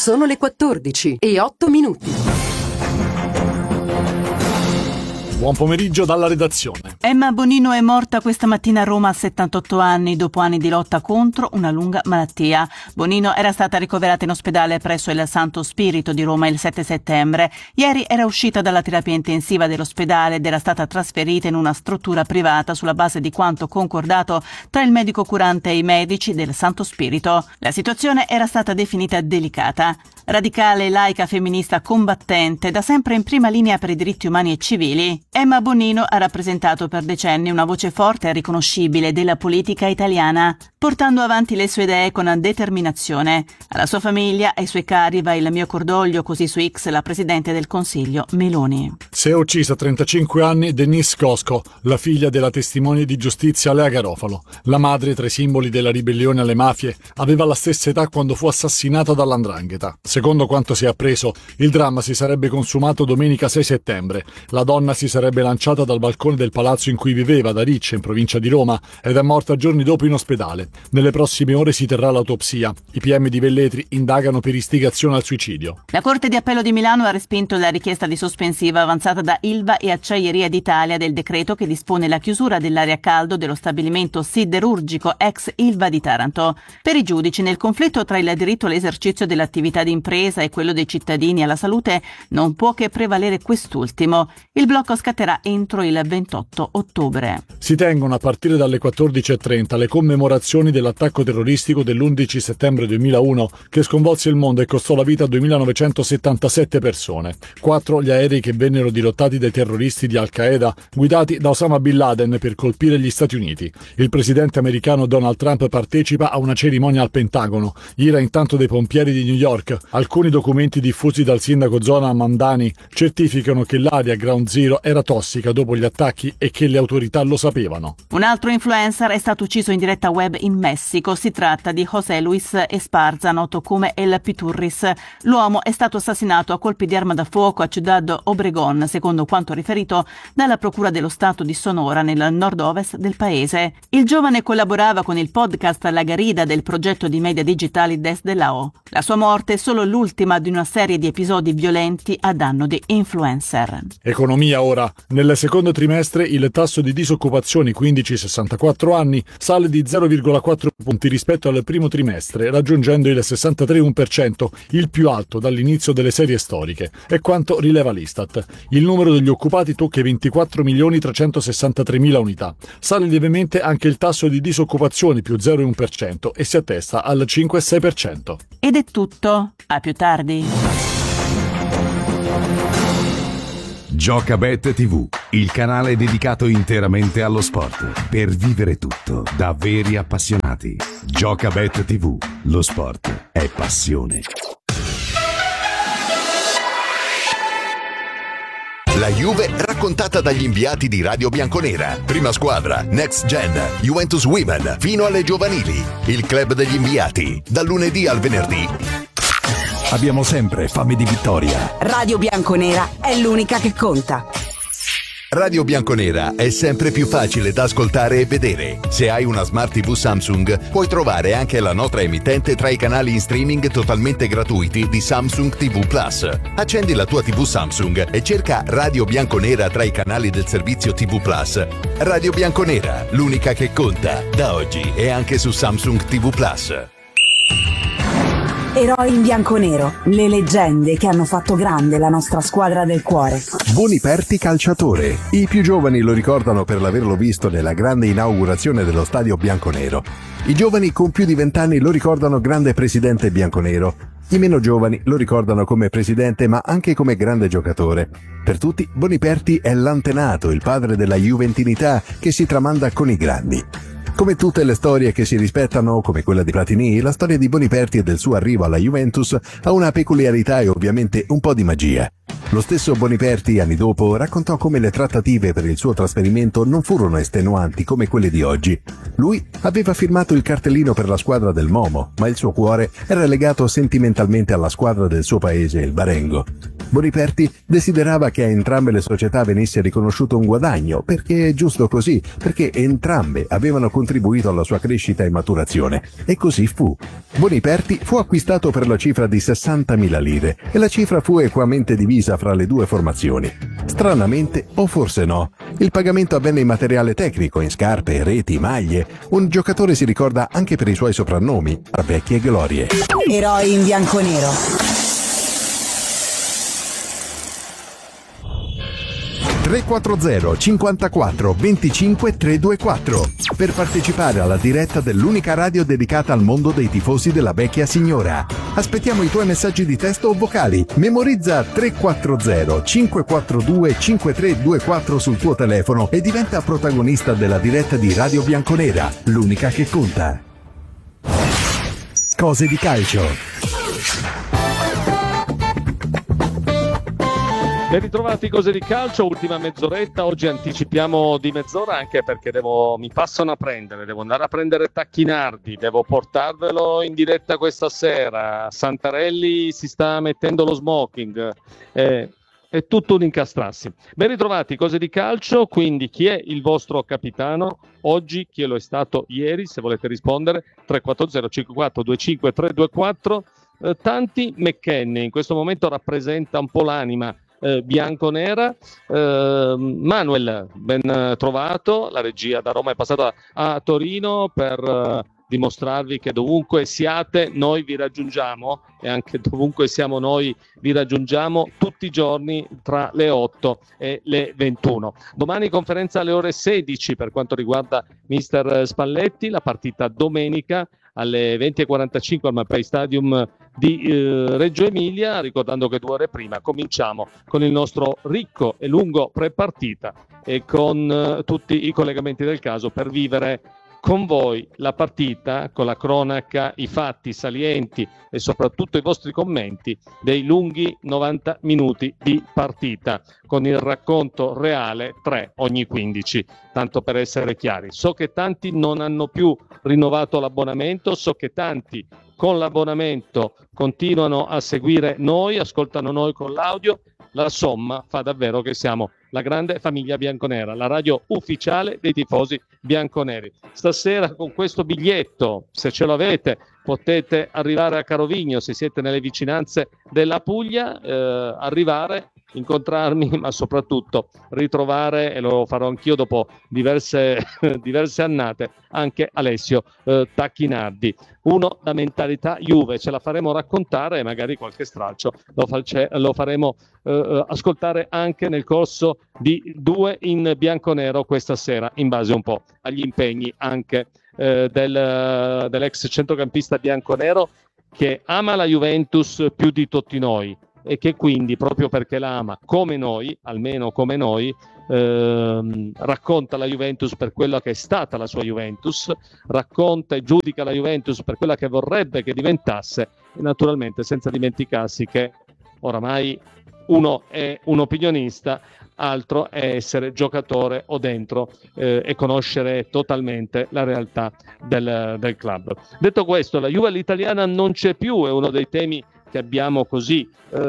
Sono le 14:08. Buon pomeriggio dalla redazione. Emma Bonino è morta questa mattina a Roma a 78 anni dopo anni di lotta contro una lunga malattia. Bonino era stata ricoverata in ospedale presso il Santo Spirito di Roma il 7 settembre. Ieri era uscita dalla terapia intensiva dell'ospedale ed era stata trasferita in una struttura privata sulla base di quanto concordato tra il medico curante e i medici del Santo Spirito. La situazione era stata definita delicata. Radicale, laica, femminista, combattente, da sempre in prima linea per i diritti umani e civili, Emma Bonino ha rappresentato per decenni una voce forte e riconoscibile della politica italiana, portando avanti le sue idee con determinazione. Alla sua famiglia e ai suoi cari va il mio cordoglio, così su X la Presidente del Consiglio Meloni. Si è uccisa a 35 anni Denise Cosco, la figlia della testimone di giustizia Lea Garofalo. La madre, tra i simboli della ribellione alle mafie, aveva la stessa età quando fu assassinata dall''ndrangheta. Secondo quanto si è appreso, il dramma si sarebbe consumato domenica 6 settembre. La donna si sarebbe lanciata dal balcone del palazzo in cui viveva, ad Aricce, in provincia di Roma, ed è morta giorni dopo in ospedale. Nelle prossime ore si terrà l'autopsia. I PM di Velletri indagano per istigazione al suicidio. La Corte di Appello di Milano ha respinto la richiesta di sospensiva avanzata da Ilva e Acciaieria d'Italia del decreto che dispone la chiusura dell'area a caldo dello stabilimento siderurgico ex Ilva di Taranto. Per i giudici, nel conflitto tra il diritto all'esercizio dell'attività di impresa e quello dei cittadini alla salute non può che prevalere quest'ultimo. Il blocco scatterà entro il 28 ottobre. Si tengono a partire dalle 14:30 le commemorazioni dell'attacco terroristico dell'11 settembre 2001 che sconvolse il mondo e costò la vita a 2.977 persone. 4 gli aerei che vennero dirottati dai terroristi di Al-Qaeda guidati da Osama Bin Laden per colpire gli Stati Uniti. Il presidente americano Donald Trump partecipa a una cerimonia al Pentagono. Ira intanto dei pompieri di New York. Alcuni documenti diffusi dal sindaco Zoran Mamdani certificano che l'area Ground Zero era tossica dopo gli attacchi e che le autorità lo sapevano. Un altro influencer è stato ucciso in diretta web in Messico. Si tratta di José Luis Esparza, noto come El Piturris. L'uomo è stato assassinato a colpi di arma da fuoco a Ciudad Obregón, secondo quanto riferito dalla Procura dello Stato di Sonora, nel nord-ovest del paese. Il giovane collaborava con il podcast La Garida del progetto di media digitali Desde Lao. La sua morte è solo l'ultima di una serie di episodi violenti a danno di influencer. Economia ora. Nel secondo trimestre il tasso di disoccupazione 15-64 anni sale di 0,4 punti rispetto al primo trimestre, raggiungendo il 63,1%, il più alto dall'inizio delle serie storiche. È quanto rileva l'Istat. Il numero degli occupati tocca i 24.363.000 unità. Sale lievemente anche il tasso di disoccupazione, più 0,1%, e si attesta al 5,6%. Ed è tutto. A più tardi. Giocabet TV, il canale dedicato interamente allo sport, per vivere tutto da veri appassionati. Giocabet TV, lo sport è passione. La Juve raccontata dagli inviati di Radio Bianconera. Prima squadra, Next Gen, Juventus Women, fino alle giovanili. Il club degli inviati, dal lunedì al venerdì. Abbiamo sempre fame di vittoria. Radio Bianconera è l'unica che conta. Radio Bianconera è sempre più facile da ascoltare e vedere. Se hai una Smart TV Samsung, puoi trovare anche la nostra emittente tra i canali in streaming totalmente gratuiti di Samsung TV Plus. Accendi la tua TV Samsung e cerca Radio Bianconera tra i canali del servizio TV Plus. Radio Bianconera, l'unica che conta, da oggi e anche su Samsung TV Plus. Eroi in bianconero, le leggende che hanno fatto grande la nostra squadra del cuore. Boniperti calciatore. I più giovani lo ricordano per l'averlo visto nella grande inaugurazione dello stadio bianconero. I giovani con più di 20 anni lo ricordano grande presidente bianconero. I meno giovani lo ricordano come presidente ma anche come grande giocatore. Per tutti Boniperti è l'antenato, il padre della juventinità che si tramanda con i grandi. Come tutte le storie che si rispettano, come quella di Platini, la storia di Boniperti e del suo arrivo alla Juventus ha una peculiarità e ovviamente un po' di magia. Lo stesso Boniperti, anni dopo, raccontò come le trattative per il suo trasferimento non furono estenuanti come quelle di oggi. Lui aveva firmato il cartellino per la squadra del Momo, ma il suo cuore era legato sentimentalmente alla squadra del suo paese, il Barengo. Boniperti desiderava che a entrambe le società venisse riconosciuto un guadagno, perché è giusto così, perché entrambe avevano contribuito alla sua crescita e maturazione. E così fu. Boniperti fu acquistato per la cifra di 60.000 lire e la cifra fu equamente divisa fra le due formazioni. Stranamente, o forse no, il pagamento avvenne in materiale tecnico, in scarpe, reti, maglie. Un giocatore si ricorda anche per i suoi soprannomi, a vecchie glorie. Eroi in bianconero. 340 54 25 324 per partecipare alla diretta dell'unica radio dedicata al mondo dei tifosi della vecchia signora. Aspettiamo i tuoi messaggi di testo o vocali. Memorizza 340 542 5324 sul tuo telefono e diventa protagonista della diretta di Radio Bianconera, l'unica che conta. Cose di calcio. Ben ritrovati, Cose di calcio, ultima mezz'oretta. Oggi anticipiamo di mezz'ora anche perché mi passano a prendere, devo andare a prendere Tacchinardi, devo portarvelo in diretta questa sera. Santarelli si sta mettendo lo smoking, è tutto un incastrarsi. Ben ritrovati, Cose di calcio, quindi chi è il vostro capitano oggi, chi lo è stato ieri, se volete rispondere 340 54 25 324. Tanti McKennie in questo momento rappresenta un po' l'anima bianconera. Manuel, ben trovato. La regia da Roma è passata a Torino per dimostrarvi che dovunque siate noi vi raggiungiamo, e anche dovunque siamo noi vi raggiungiamo tutti i giorni tra le 8 e le 21. Domani conferenza alle ore 16 per quanto riguarda mister Spalletti, la partita domenica alle 20:45 al Mapei Stadium di Reggio Emilia, ricordando che 2 ore prima cominciamo con il nostro ricco e lungo pre-partita e con tutti i collegamenti del caso per vivere con voi la partita, con la cronaca, i fatti salienti e soprattutto i vostri commenti dei lunghi 90 minuti di partita, con il racconto reale 3 ogni 15, tanto per essere chiari. So che tanti non hanno più rinnovato l'abbonamento, so che tanti con l'abbonamento continuano a seguire noi, ascoltano noi con l'audio. La somma fa davvero che siamo la grande famiglia bianconera, la radio ufficiale dei tifosi bianconeri. Stasera con questo biglietto, se ce l'avete, potete arrivare a Carovigno, se siete nelle vicinanze della Puglia, arrivare, incontrarmi, ma soprattutto ritrovare, e lo farò anch'io dopo diverse annate, anche Alessio Tacchinardi. Uno da mentalità Juve, ce la faremo raccontare e magari qualche stralcio lo faremo ascoltare anche nel corso di 2 in bianconero questa sera, in base un po' agli impegni anche dell'ex centrocampista bianconero che ama la Juventus più di tutti noi e che quindi, proprio perché la ama come noi, almeno come noi, racconta la Juventus per quella che è stata la sua Juventus, racconta e giudica la Juventus per quella che vorrebbe che diventasse, e naturalmente senza dimenticarsi che oramai uno è un opinionista, altro è essere giocatore o dentro e conoscere totalmente la realtà del club. Detto questo, la Juve all'italiana non c'è più, è uno dei temi che abbiamo così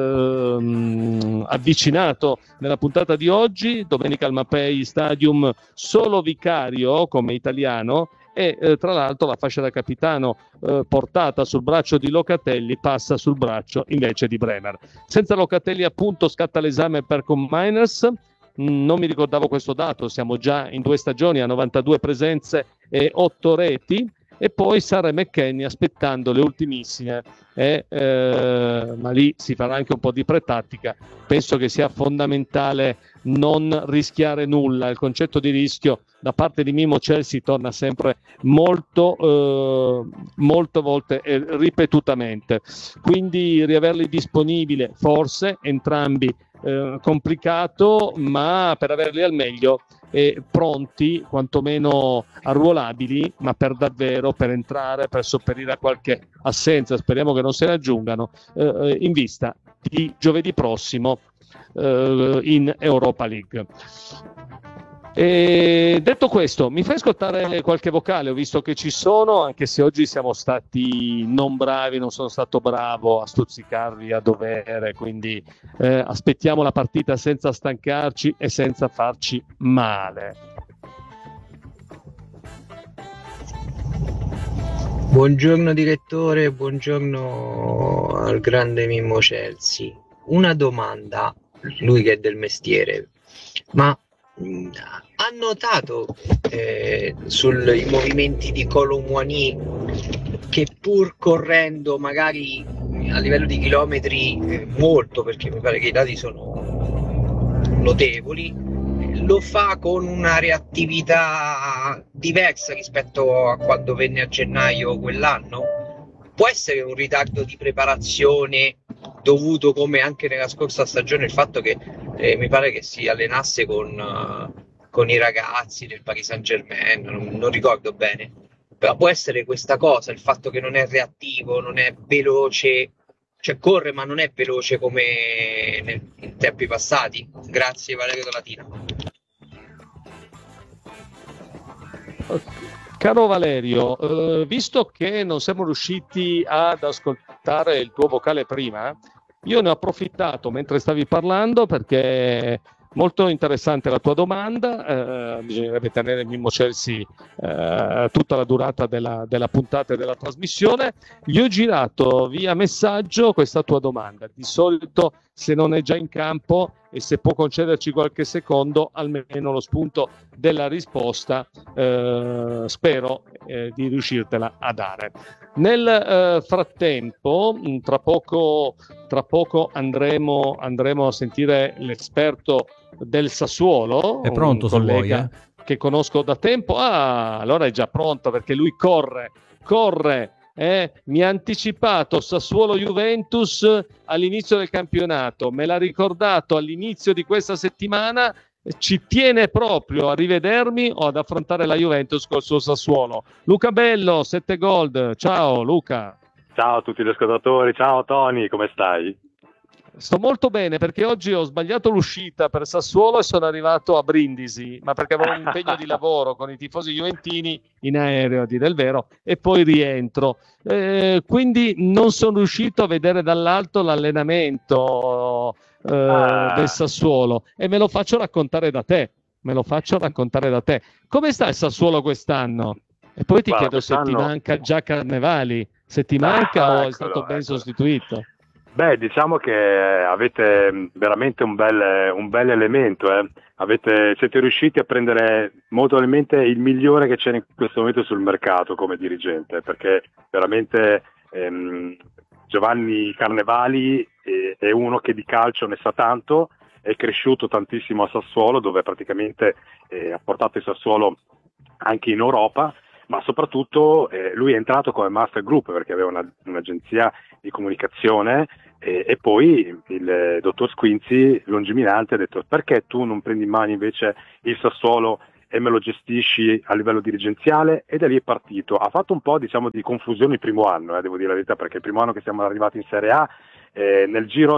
avvicinato nella puntata di oggi. Domenica al Mapei Stadium solo Vicario come italiano e tra l'altro la fascia da capitano portata sul braccio di Locatelli passa sul braccio invece di Bremer. Senza Locatelli appunto scatta l'esame per Miners. Non mi ricordavo questo dato, siamo già in 2 stagioni a 92 presenze e 8 reti. E poi Sarra McKennie aspettando le ultimissime, ma lì si farà anche un po' di pretattica. Penso che sia fondamentale non rischiare nulla. Il concetto di rischio da parte di Mimo Chelsea torna sempre molte volte e ripetutamente. Quindi riaverli disponibili, forse entrambi complicato, ma per averli al meglio e pronti, quantomeno arruolabili, ma per davvero, per entrare, per sopperire a qualche assenza, speriamo che non se ne aggiungano, in vista di giovedì prossimo in Europa League. E detto questo, mi fai ascoltare qualche vocale? Ho visto che ci sono, anche se oggi siamo stati non bravi, non sono stato bravo a stuzzicarvi a dovere, quindi aspettiamo la partita senza stancarci e senza farci male. Buongiorno direttore, buongiorno al grande Mimmo Celsi. Una domanda, lui che è del mestiere, ma ha notato sui movimenti di Kolo Muani che pur correndo magari a livello di chilometri molto, perché mi pare che i dati sono notevoli, lo fa con una reattività diversa rispetto a quando venne a gennaio quell'anno? Può essere un ritardo di preparazione dovuto, come anche nella scorsa stagione, il fatto che mi pare che si allenasse con i ragazzi del Paris Saint-Germain, non ricordo bene, però può essere questa cosa, il fatto che non è reattivo, non è veloce, cioè corre ma non è veloce come in tempi passati? Grazie Valerio Dolatina. Caro Valerio, visto che non siamo riusciti ad ascoltare il tuo vocale prima, io ne ho approfittato mentre stavi parlando perché molto interessante la tua domanda, bisognerebbe tenere Mimmo Celsi tutta la durata della puntata e della trasmissione. Gli ho girato via messaggio questa tua domanda, di solito se non è già in campo e se può concederci qualche secondo, almeno lo spunto della risposta, spero di riuscirtela a dare. Nel frattempo, tra poco andremo a sentire l'esperto del Sassuolo, è pronto, un collega che conosco da tempo. Allora è già pronto, perché lui corre. Mi ha anticipato Sassuolo-Juventus all'inizio del campionato, me l'ha ricordato all'inizio di questa settimana, ci tiene proprio a rivedermi o ad affrontare la Juventus col suo Sassuolo. Luca Bello, 7 Gold, ciao Luca. Ciao a tutti gli ascoltatori, ciao Tony, come stai? Sto molto bene, perché oggi ho sbagliato l'uscita per Sassuolo e sono arrivato a Brindisi, ma perché avevo un impegno di lavoro con i tifosi juventini in aereo, a dire il vero, e poi rientro. Quindi non sono riuscito a vedere dall'alto l'allenamento del Sassuolo e me lo faccio raccontare da te. Come sta il Sassuolo quest'anno? E poi ti chiedo se ti manca già Carnevali, se ti manca o è stato ben sostituito? Beh, diciamo che avete veramente un bel elemento, siete riusciti a prendere molto probabilmente il migliore che c'è in questo momento sul mercato come dirigente, perché veramente Giovanni Carnevali è uno che di calcio ne sa tanto, è cresciuto tantissimo a Sassuolo, dove praticamente ha portato il Sassuolo anche in Europa, ma soprattutto lui è entrato come Master Group perché aveva un'agenzia di comunicazione e poi il dottor Squinzi, lungimirante, ha detto: perché tu non prendi in mano invece il Sassuolo e me lo gestisci a livello dirigenziale? E da lì è partito. Ha fatto un po' di confusione il primo anno, devo dire la verità, perché il primo anno che siamo arrivati in Serie A, nel giro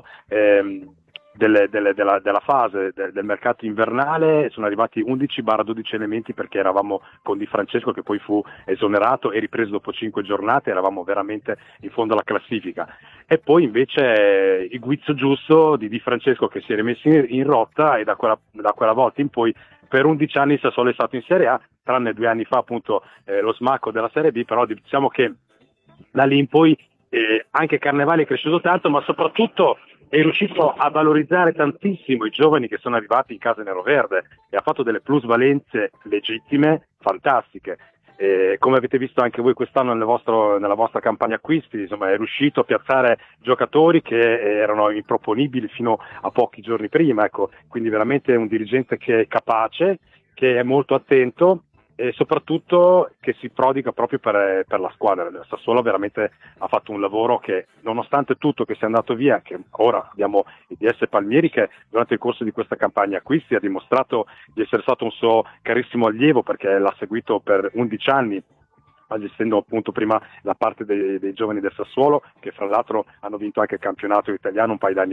della fase del mercato invernale sono arrivati 11-12 elementi, perché eravamo con Di Francesco, che poi fu esonerato e ripreso dopo 5 giornate, eravamo veramente in fondo alla classifica, e poi invece il guizzo giusto di Di Francesco, che si è rimesso in rotta, e da quella volta in poi per 11 anni il Sassuolo è stato in Serie A, tranne 2 anni fa appunto lo smacco della Serie B, però diciamo che da lì in poi anche Carnevali è cresciuto tanto, ma soprattutto è riuscito a valorizzare tantissimo i giovani che sono arrivati in casa neroverde e ha fatto delle plusvalenze legittime, fantastiche. Come avete visto anche voi quest'anno nella vostra campagna acquisti, insomma, è riuscito a piazzare giocatori che erano improponibili fino a pochi giorni prima, ecco. Quindi veramente un dirigente che è capace, che è molto attento e soprattutto che si prodiga proprio per la squadra. Il Sassuolo veramente ha fatto un lavoro che, nonostante tutto che sia andato via, che ora abbiamo il DS Palmieri, che durante il corso di questa campagna acquisti ha dimostrato di essere stato un suo carissimo allievo, perché l'ha seguito per 11 anni, gestendo appunto prima la parte dei giovani del Sassuolo, che fra l'altro hanno vinto anche il campionato italiano un paio d'anni fa.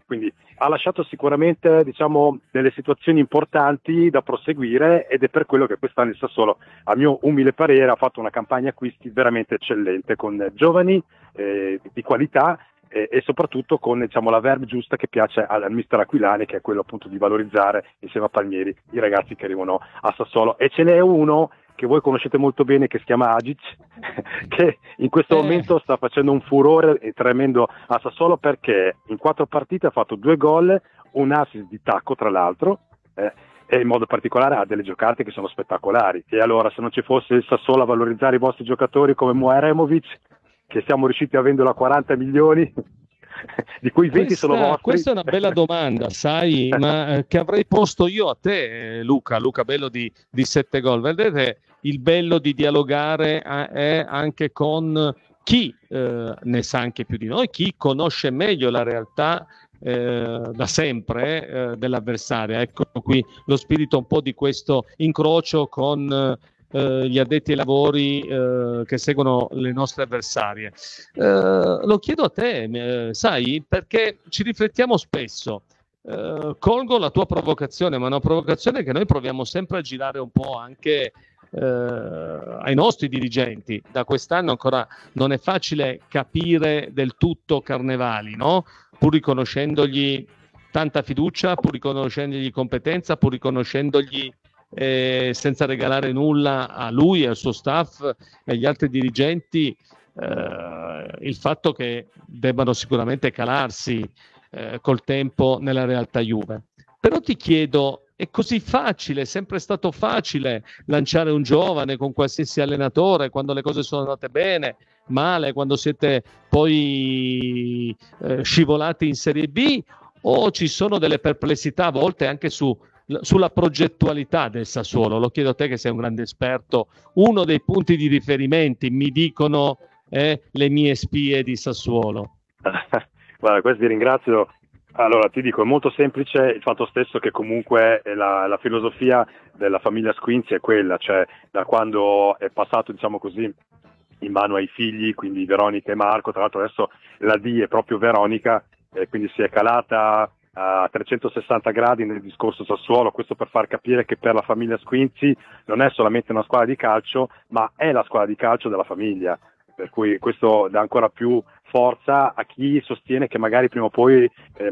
quindi ha lasciato sicuramente, diciamo, delle situazioni importanti da proseguire, ed è per quello che quest'anno il Sassuolo, a mio umile parere, ha fatto una campagna acquisti veramente eccellente, con giovani di qualità, e soprattutto con, diciamo, la verve giusta che piace al mister Aquilani, che è quello appunto di valorizzare insieme a Palmieri i ragazzi che arrivano a Sassuolo. E ce n'è uno che voi conoscete molto bene, che si chiama Agic, che in questo momento sta facendo un furore tremendo a Sassuolo, perché in 4 partite ha fatto 2 gol, un assist di tacco tra l'altro, e in modo particolare ha delle giocate che sono spettacolari. E allora, se non ci fosse il Sassuolo a valorizzare i vostri giocatori come Muaremovic, che siamo riusciti a venderlo a 40 milioni, di cui 20 sono vostri. Questa è una bella domanda, sai, ma che avrei posto io a te, Luca Bello di 7 gol. Vedete, il bello di dialogare è anche con chi ne sa anche più di noi, chi conosce meglio la realtà da sempre dell'avversaria. Ecco qui lo spirito un po' di questo incrocio con gli addetti ai lavori che seguono le nostre avversarie. Lo chiedo a te, sai, perché ci riflettiamo spesso. Colgo la tua provocazione, ma è una provocazione che noi proviamo sempre a girare un po' anche ai nostri dirigenti. Da quest'anno ancora non è facile capire del tutto Carnevali, no? Pur riconoscendogli tanta fiducia, pur riconoscendogli competenza, pur riconoscendogli senza regalare nulla a lui e al suo staff e agli altri dirigenti, il fatto che debbano sicuramente calarsi col tempo nella realtà Juve. Però ti chiedo, è così facile, è sempre stato facile lanciare un giovane con qualsiasi allenatore quando le cose sono andate bene, male, quando siete poi scivolati in Serie B, o ci sono delle perplessità a volte anche sulla progettualità del Sassuolo? Lo chiedo a te che sei un grande esperto. Uno dei punti di riferimento, mi dicono, è le mie spie di Sassuolo. Guarda, questo ti ringrazio. Allora, ti dico, è molto semplice il fatto stesso che comunque la filosofia della famiglia Squinzi è quella, cioè da quando è passato, diciamo così, in mano ai figli, quindi Veronica e Marco. Tra l'altro adesso la D è proprio Veronica, quindi si è calata a 360 gradi nel discorso Sassuolo. Questo per far capire che per la famiglia Squinzi non è solamente una squadra di calcio, ma è la squadra di calcio della famiglia, per cui questo dà ancora più forza a chi sostiene che magari prima o poi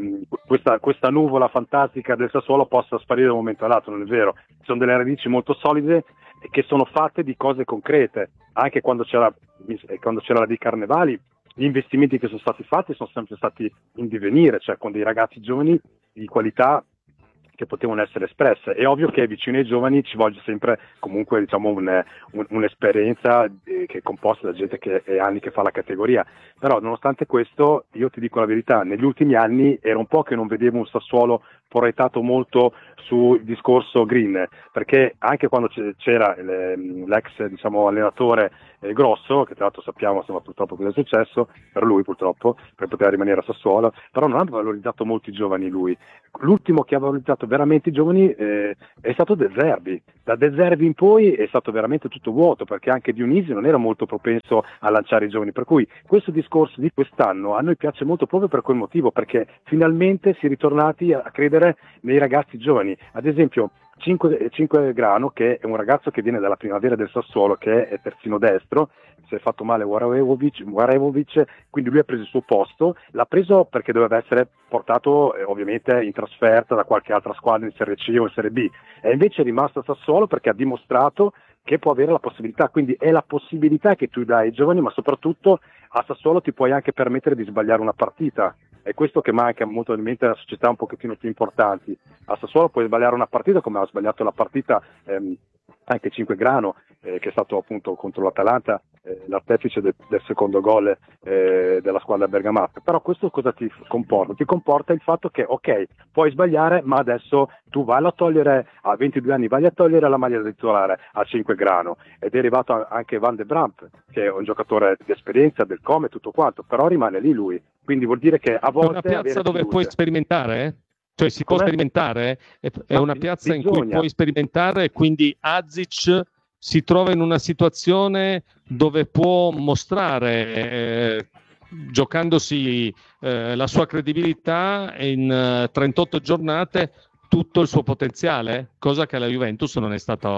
questa nuvola fantastica del Sassuolo possa sparire da un momento all'altro. Non è vero, ci sono delle radici molto solide e che sono fatte di cose concrete. Anche quando c'era la di Carnevali, gli investimenti che sono stati fatti sono sempre stati in divenire, cioè con dei ragazzi giovani di qualità che potevano essere espresse. È ovvio che vicino ai giovani ci vuole sempre comunque, diciamo, un'esperienza che è composta da gente che è anni che fa la categoria. Però nonostante questo, io ti dico la verità, negli ultimi anni era un po' che non vedevo un Sassuolo proiettato molto sul discorso green, perché anche quando c'era l'ex, diciamo, allenatore Grosso, che tra l'altro sappiamo, insomma, purtroppo cosa è successo per lui, purtroppo, per poter rimanere a Sassuolo, però non ha valorizzato molto i giovani lui. L'ultimo che ha valorizzato veramente i giovani è stato De Zerbi. Da De Zerbi in poi è stato veramente tutto vuoto, perché anche Dionisi non era molto propenso a lanciare i giovani, per cui questo discorso di quest'anno a noi piace molto proprio per quel motivo, perché finalmente si è ritornati a credere nei ragazzi giovani. Ad esempio 5 Grano, che è un ragazzo che viene dalla primavera del Sassuolo, che è terzino destro, si è fatto male Warevovic, quindi lui ha preso il suo posto. L'ha preso perché doveva essere portato ovviamente in trasferta da qualche altra squadra in Serie C o in Serie B, e invece è rimasto a Sassuolo perché ha dimostrato che può avere la possibilità. Quindi è la possibilità che tu dai ai giovani, ma soprattutto a Sassuolo ti puoi anche permettere di sbagliare una partita. È questo che manca molto in mente alle società un pochettino più importanti. A Sassuolo puoi sbagliare una partita, come ha sbagliato la partita anche 5 Grano, che è stato appunto contro l'Atalanta l'artefice del secondo gol della squadra bergamasca. Però questo cosa ti comporta? Ti comporta il fatto che ok, puoi sbagliare, ma adesso tu vai a togliere, a 22 anni vai a togliere la maglia da titolare a 5 Grano, ed è arrivato anche Van de Bramp, che è un giocatore di esperienza, del come, tutto quanto, però rimane lì lui. Quindi vuol dire che a volte è una piazza dove puoi sperimentare? Cioè si può sperimentare? È una piazza in cui puoi sperimentare, e quindi Azic si trova in una situazione dove può mostrare giocandosi la sua credibilità in 38 giornate tutto il suo potenziale, cosa che alla Juventus non è stata.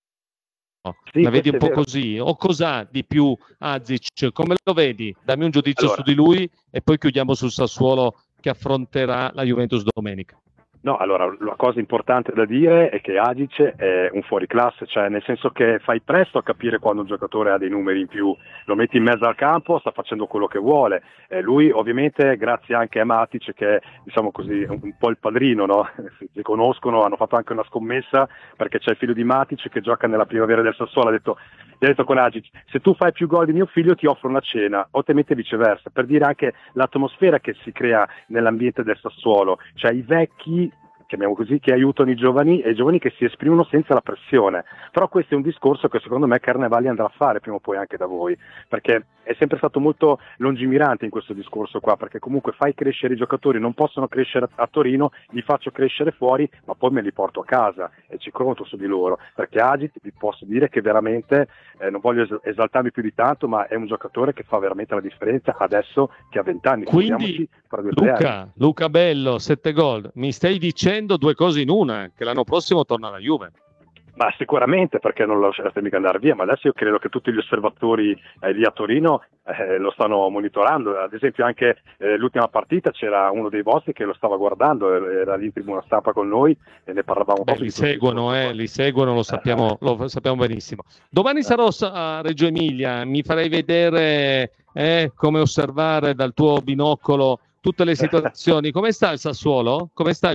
Sì, la vedi un po' vero. così? O cos'ha di più Azic? Come lo vedi? Dammi un giudizio Allora, su di lui e poi chiudiamo sul Sassuolo che affronterà la Juventus domenica. No, allora, la cosa importante da dire è che Agic è un fuoriclasse, cioè nel senso che fai presto a capire quando un giocatore ha dei numeri in più, lo metti in mezzo al campo, sta facendo quello che vuole. Lui ovviamente, grazie anche a Matic, che è, diciamo così, un po' il padrino, no? Si conoscono, hanno fatto anche una scommessa, perché c'è il figlio di Matic che gioca nella primavera del Sassuolo, gli ha detto con Agic: se tu fai più gol di mio figlio ti offro una cena, o te mette viceversa, per dire anche l'atmosfera che si crea nell'ambiente del Sassuolo, cioè i vecchi, chiamiamo così, che aiutano i giovani e i giovani che si esprimono senza la pressione. Però questo è un discorso che secondo me Carnevali andrà a fare prima o poi anche da voi, perché è sempre stato molto lungimirante in questo discorso qua, perché comunque fai crescere i giocatori, non possono crescere a Torino, li faccio crescere fuori, ma poi me li porto a casa e ci conto su di loro, perché Agit vi posso dire che veramente, non voglio esaltarmi più di tanto, ma è un giocatore che fa veramente la differenza adesso che ha 20 anni. Quindi Luca Bello, 7 gol, mi stai dicendo due cose in una, che l'anno prossimo torna alla Juve? Ma sicuramente, perché non lo lascerete mica andare via, ma adesso io credo che tutti gli osservatori lì a Torino lo stanno monitorando. Ad esempio anche l'ultima partita c'era uno dei vostri che lo stava guardando, era lì in tribuna stampa con noi e ne parlavamo proprio. Li seguono, lo sappiamo benissimo. Domani sarò a Reggio Emilia, mi farei vedere come osservare dal tuo binocolo tutte le situazioni. Come sta il Sassuolo?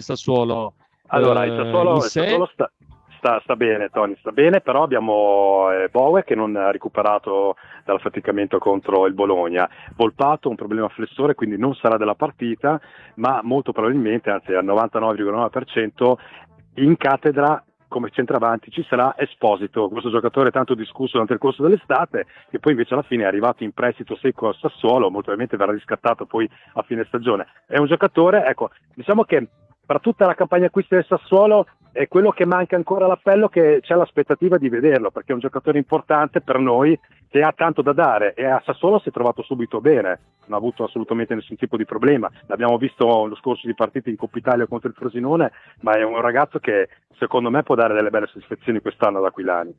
Allora, il Sassuolo sta bene, Tony, sta bene, però abbiamo Bowe che non ha recuperato dall'affaticamento contro il Bologna, Volpato un problema flessore, quindi non sarà della partita, ma molto probabilmente, anzi al 99,9% in cattedra come centravanti ci sarà Esposito, questo giocatore tanto discusso durante il corso dell'estate, che poi invece alla fine è arrivato in prestito secco al Sassuolo, molto probabilmente verrà riscattato poi a fine stagione. È un giocatore, ecco, diciamo che per tutta la campagna acquisti del Sassuolo è quello che manca ancora all'appello, che c'è l'aspettativa di vederlo, perché è un giocatore importante per noi che ha tanto da dare e a Sassuolo si è trovato subito bene, non ha avuto assolutamente nessun tipo di problema. L'abbiamo visto lo scorso di partite in Coppa Italia contro il Frosinone, ma è un ragazzo che secondo me può dare delle belle soddisfazioni quest'anno ad Aquilani.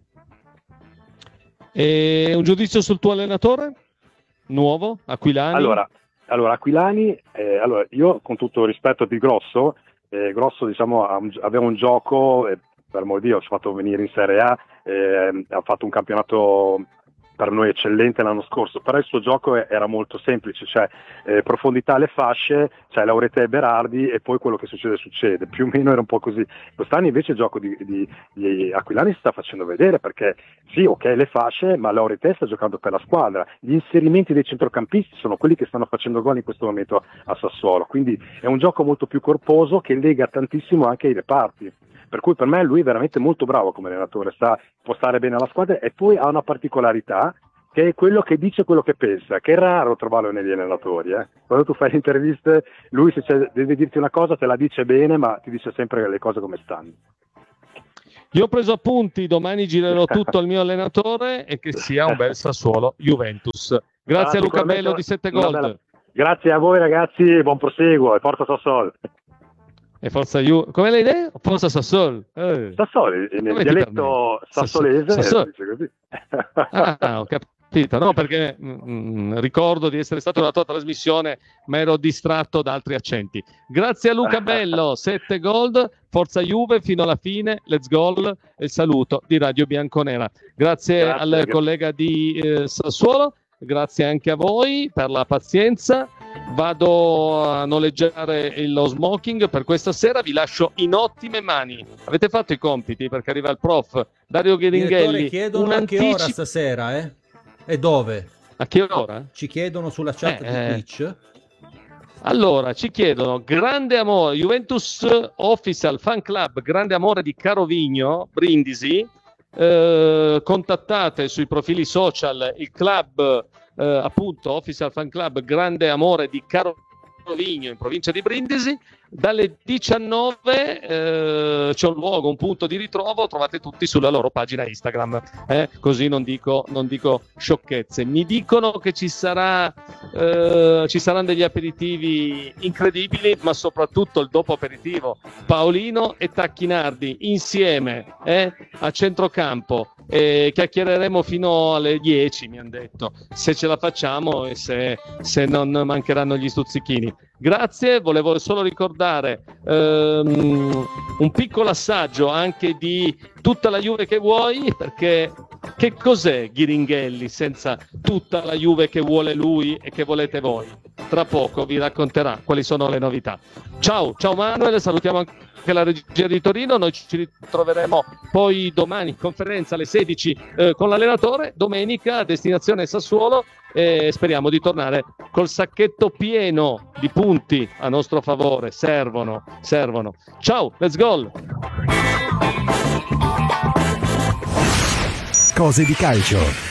E un giudizio sul tuo allenatore? Nuovo? Aquilani? Allora Aquilani, io con tutto il rispetto di Grosso, diciamo aveva un gioco, per amor di Dio, ci ha fatto venire in Serie A, ha fatto un campionato per noi eccellente l'anno scorso, però il suo gioco era molto semplice, cioè profondità alle fasce, cioè Laurete e Berardi e poi quello che succede, più o meno era un po' così. Quest'anno invece il gioco di Aquilani si sta facendo vedere, perché sì, ok le fasce, ma Laurete sta giocando per la squadra, gli inserimenti dei centrocampisti sono quelli che stanno facendo gol in questo momento a Sassuolo, quindi è un gioco molto più corposo che lega tantissimo anche ai reparti. Per cui per me lui è veramente molto bravo come allenatore, può stare bene alla squadra e poi ha una particolarità che è quello che dice quello che pensa, che è raro trovarlo negli allenatori. Quando tu fai le interviste, lui se deve dirti una cosa te la dice bene, ma ti dice sempre le cose come stanno. Io ho preso appunti, domani girerò tutto al mio allenatore e che sia un bel Sassuolo Juventus. Grazie a Luca Bello di 7 Gold. Grazie a voi ragazzi, buon proseguo e forza Sassuolo. E forza come l'hai detto? Forza Sassuolo. Sassuolo, nel dialetto sassolese dice così. Ho capito. No, perché ricordo di essere stato nella tua trasmissione, ma ero distratto da altri accenti. Grazie a Luca Bello, 7 Gold, forza Juve fino alla fine, let's go, e il saluto di Radio Bianconera. Grazie al collega di Sassuolo, grazie anche a voi per la pazienza. Vado a noleggiare lo smoking per questa sera, vi lascio in ottime mani. Avete fatto i compiti, perché arriva il prof Dario Gheringhelli. Chiedono a che ora stasera, e dove? A che ora? Ci chiedono sulla chat di Twitch. Allora, ci chiedono grande amore, Juventus Official Fan Club, grande amore di Carovigno, Brindisi. Contattate sui profili social il club appunto Official Fan Club Grande Amore di Rovigno, in provincia di Brindisi. Dalle 19 c'è un luogo, un punto di ritrovo, trovate tutti sulla loro pagina Instagram, così non dico sciocchezze. Mi dicono che ci saranno degli aperitivi incredibili, ma soprattutto il dopo aperitivo, Paolino e Tacchinardi insieme a centrocampo. Chiacchiereremo fino alle 10, mi hanno detto, se ce la facciamo e se non mancheranno gli stuzzichini. Grazie, volevo solo ricordare un piccolo assaggio anche di Tutta la Juve che vuoi, perché che cos'è Ghiringhelli senza tutta la Juve che vuole lui e che volete voi? Tra poco vi racconterà quali sono le novità. Ciao Manuel, salutiamo anche la regia di Torino. Noi ci ritroveremo poi domani in conferenza alle 16 con l'allenatore, domenica destinazione Sassuolo, e speriamo di tornare col sacchetto pieno di punti a nostro favore. Servono. Ciao, let's go. Cose di calcio.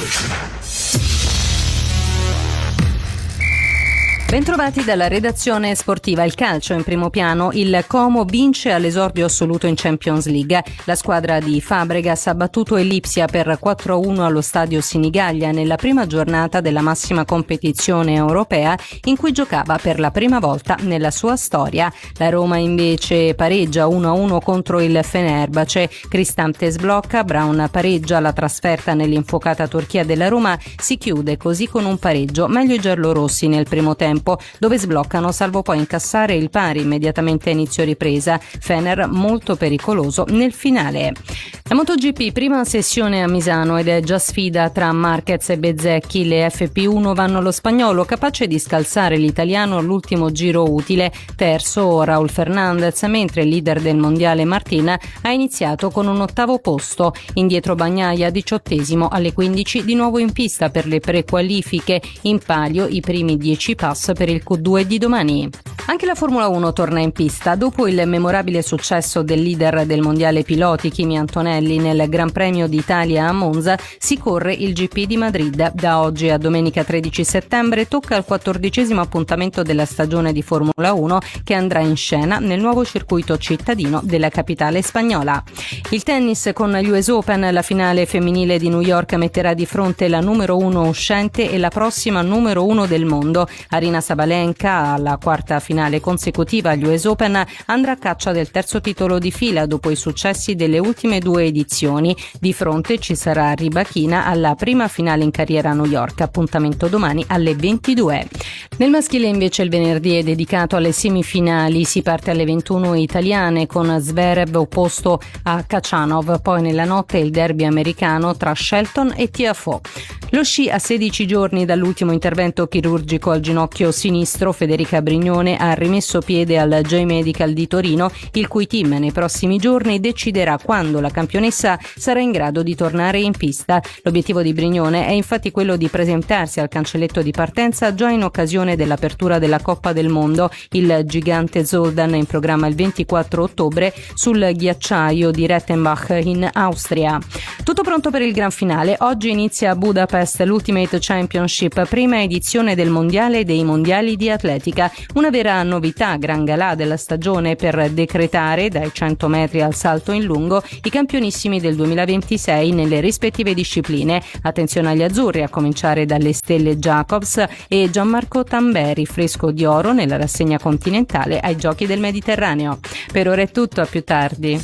Bentrovati dalla redazione sportiva. Il calcio in primo piano. Il Como vince all'esordio assoluto in Champions League. La squadra di Fabregas ha battuto il Lipsia per 4-1 allo stadio Sinigaglia nella prima giornata della massima competizione europea, in cui giocava per la prima volta nella sua storia. La Roma invece pareggia 1-1 contro il Fenerbahce. Cristante sblocca, Brown pareggia. La trasferta nell'infuocata Turchia della Roma si chiude così con un pareggio. Meglio i giallorossi nel primo tempo, dove sbloccano salvo poi incassare il pari immediatamente a inizio ripresa. Fener molto pericoloso nel finale. La MotoGP, prima sessione a Misano ed è già sfida tra Marquez e Bezzecchi. Le FP1 vanno allo spagnolo, capace di scalzare l'italiano all'ultimo giro utile. Terzo Raul Fernandez, mentre il leader del mondiale Martin ha iniziato con un 8° posto. Indietro Bagnaia, 18° alle 15, di nuovo in pista per le prequalifiche. In palio i primi 10 pass per il Q2 di domani. Anche la Formula 1 torna in pista. Dopo il memorabile successo del leader del mondiale piloti Kimi Antonelli nel Gran Premio d'Italia a Monza, si corre il GP di Madrid. Da oggi a domenica 13 settembre tocca il 14° appuntamento della stagione di Formula 1, che andrà in scena nel nuovo circuito cittadino della capitale spagnola. Il tennis con gli US Open. La finale femminile di New York metterà di fronte la numero 1 uscente e la prossima numero 1 del mondo. Aryna Sabalenka, alla quarta finale consecutiva agli US Open, andrà a caccia del terzo titolo di fila dopo i successi delle ultime 2 edizioni. Di fronte ci sarà Rybakina alla prima finale in carriera a New York, appuntamento domani alle 22. Nel maschile invece il venerdì è dedicato alle semifinali. Si parte alle 21 italiane con Zverev opposto a Khachanov, poi nella notte il derby americano tra Shelton e Tiafoe. Lo sci a 16 giorni dall'ultimo intervento chirurgico al ginocchio sinistro, Federica Brignone ha rimesso piede al J-Medical di Torino, il cui team nei prossimi giorni deciderà quando la campionessa sarà in grado di tornare in pista. L'obiettivo di Brignone è infatti quello di presentarsi al cancelletto di partenza già in occasione dell'apertura della Coppa del Mondo. Il gigante Zoldan è in programma il 24 ottobre sul ghiacciaio di Rettenbach in Austria. Tutto pronto per il gran finale. Oggi inizia a Budapest l'Ultimate Championship, prima edizione del mondiale e dei mondiali di atletica. Una vera novità, gran galà della stagione per decretare dai 100 metri al salto in lungo i campionissimi del 2026 nelle rispettive discipline. Attenzione agli azzurri, a cominciare dalle stelle Jacobs e Gianmarco Tamberi, fresco di oro nella rassegna continentale ai Giochi del Mediterraneo. Per ora è tutto, a più tardi.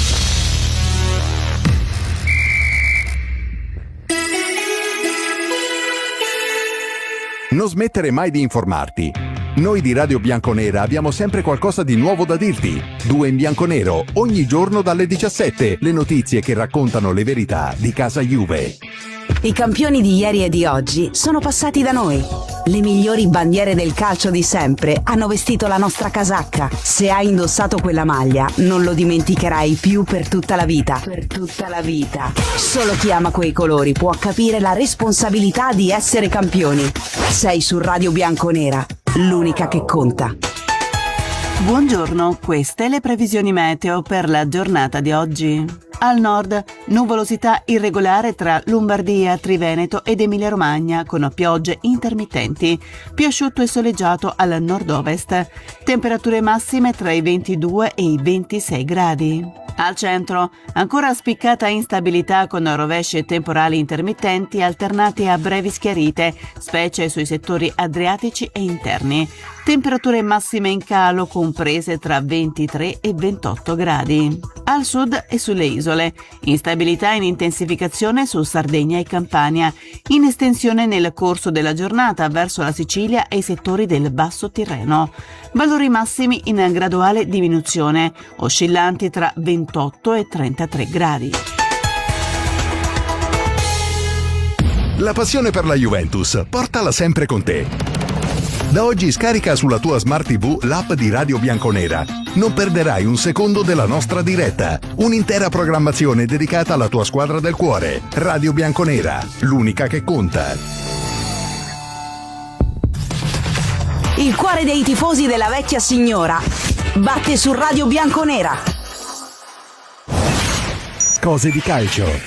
Non smettere mai di informarti. Noi di Radio Bianconera abbiamo sempre qualcosa di nuovo da dirti. 2 in bianconero, ogni giorno dalle 17. Le notizie che raccontano le verità di casa Juve. I campioni di ieri e di oggi sono passati da noi. Le migliori bandiere del calcio di sempre hanno vestito la nostra casacca. Se hai indossato quella maglia, non lo dimenticherai più per tutta la vita. Per tutta la vita. Solo chi ama quei colori può capire la responsabilità di essere campioni. Sei su Radio Bianconera, l'unica che conta. Buongiorno, queste le previsioni meteo per la giornata di oggi. Al nord, nuvolosità irregolare tra Lombardia, Triveneto ed Emilia-Romagna, con piogge intermittenti. Più asciutto e soleggiato al nord-ovest. Temperature massime tra i 22 e i 26 gradi. Al centro, ancora spiccata instabilità con rovesci e temporali intermittenti alternati a brevi schiarite, specie sui settori adriatici e interni. Temperature massime in calo comprese tra 23 e 28 gradi. Al sud e sulle isole, instabilità in intensificazione su Sardegna e Campania, in estensione nel corso della giornata verso la Sicilia e i settori del Basso Tirreno. Valori massimi in graduale diminuzione, oscillanti tra 28 e 33 gradi. La passione per la Juventus, portala sempre con te. Da oggi scarica sulla tua Smart TV l'app di Radio Bianconera. Non perderai un secondo della nostra diretta. Un'intera programmazione dedicata alla tua squadra del cuore. Radio Bianconera, l'unica che conta. Il cuore dei tifosi della vecchia signora batte su Radio Bianconera. Cose di calcio.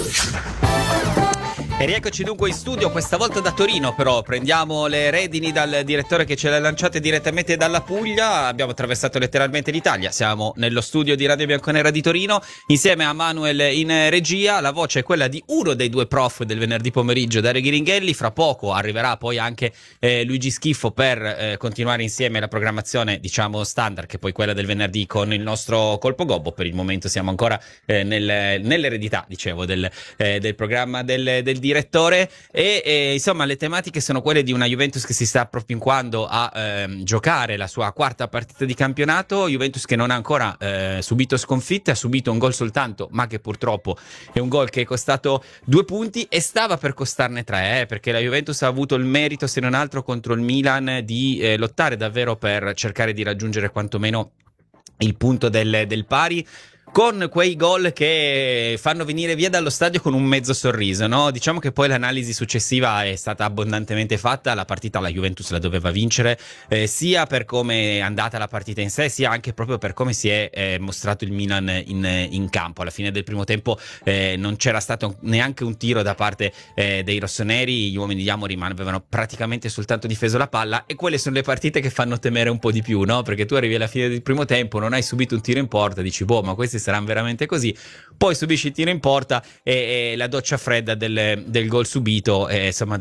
E rieccoci dunque in studio, questa volta da Torino, però prendiamo le redini dal direttore che ce le ha lanciate direttamente dalla Puglia. Abbiamo attraversato letteralmente l'Italia, siamo nello studio di Radio Bianconera di Torino insieme a Manuel in regia. La voce è quella di uno dei due prof del venerdì pomeriggio, Dario Ghiringhelli. Fra poco arriverà poi anche Luigi Schiffo per continuare insieme la programmazione, diciamo standard, che poi quella del venerdì con il nostro Colpo Gobbo. Per il momento siamo ancora nell'eredità, dicevo, del programma del direttore e insomma le tematiche sono quelle di una Juventus che si sta appropinquando a giocare la sua quarta partita di campionato. Juventus che non ha ancora subito sconfitte, ha subito un gol soltanto, ma che purtroppo è un gol che è costato 2 punti e stava per costarne 3, perché la Juventus ha avuto il merito, se non altro contro il Milan, di lottare davvero per cercare di raggiungere quantomeno il punto del pari, con quei gol che fanno venire via dallo stadio con un mezzo sorriso, no? Diciamo che poi l'analisi successiva è stata abbondantemente fatta. La partita la Juventus la doveva vincere, sia per come è andata la partita in sé, sia anche proprio per come si è mostrato il Milan in campo. Alla fine del primo tempo non c'era stato neanche un tiro da parte dei rossoneri. Gli uomini di Amorim avevano praticamente soltanto difeso la palla, e quelle sono le partite che fanno temere un po' di più, no? Perché tu arrivi alla fine del primo tempo, non hai subito un tiro in porta, dici boh, ma questi saranno veramente così. Poi subisci il tiro in porta e la doccia fredda del gol subito, insomma,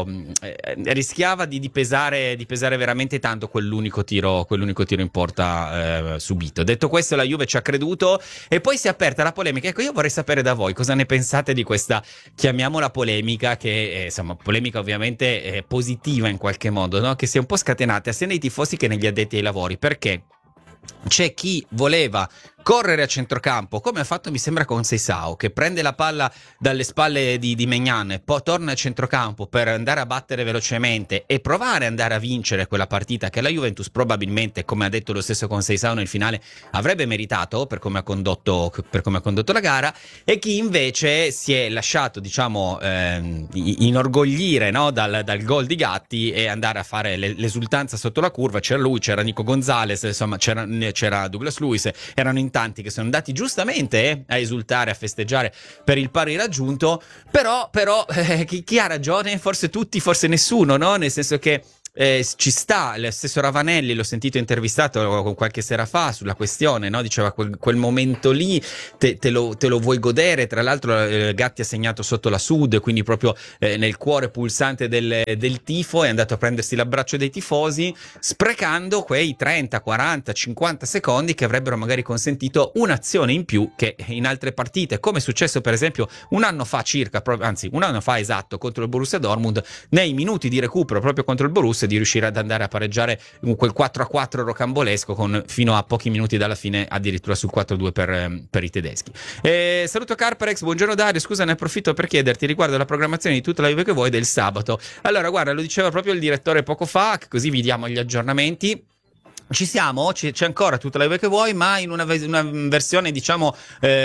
rischiava di pesare veramente tanto quell'unico tiro in porta subito. Detto questo, la Juve ci ha creduto e poi si è aperta la polemica. Ecco, io vorrei sapere da voi cosa ne pensate di questa, chiamiamola polemica, che insomma polemica ovviamente positiva in qualche modo, no? Che si è un po' scatenata sia nei tifosi che negli addetti ai lavori, perché c'è chi voleva correre a centrocampo, come ha fatto mi sembra con Seisao, che prende la palla dalle spalle di Maignan e poi torna a centrocampo per andare a battere velocemente e provare ad andare a vincere quella partita che la Juventus probabilmente, come ha detto lo stesso con Seisao nel finale, avrebbe meritato per come ha condotto la gara, e chi invece si è lasciato, diciamo, inorgoglire, no, dal gol di Gatti e andare a fare l'esultanza sotto la curva. C'era lui, c'era Nico Gonzalez, insomma c'era Douglas Luiz, erano in tanti che sono andati giustamente a esultare, a festeggiare per il pari raggiunto, però chi ha ragione? Forse tutti, forse nessuno, no? Nel senso che ci sta, lo stesso Ravanelli l'ho sentito intervistato qualche sera fa sulla questione, no? Diceva quel momento lì te lo vuoi godere. Tra l'altro Gatti ha segnato sotto la Sud, quindi proprio nel cuore pulsante del tifo, è andato a prendersi l'abbraccio dei tifosi, sprecando quei 30, 40, 50 secondi che avrebbero magari consentito un'azione in più che in altre partite, come è successo per esempio un anno fa esatto, contro il Borussia Dortmund, nei minuti di recupero proprio contro il Borussia, di riuscire ad andare a pareggiare quel 4-4 rocambolesco, con fino a pochi minuti dalla fine addirittura sul 4-2 per i tedeschi. Saluto Carparex, buongiorno Dario, scusa, ne approfitto per chiederti riguardo la programmazione di tutta la Juve che vuoi del sabato. Allora guarda, lo diceva proprio il direttore poco fa, così vi diamo gli aggiornamenti. Ci siamo, c'è ancora tutta la Juve che vuoi, ma in una versione diciamo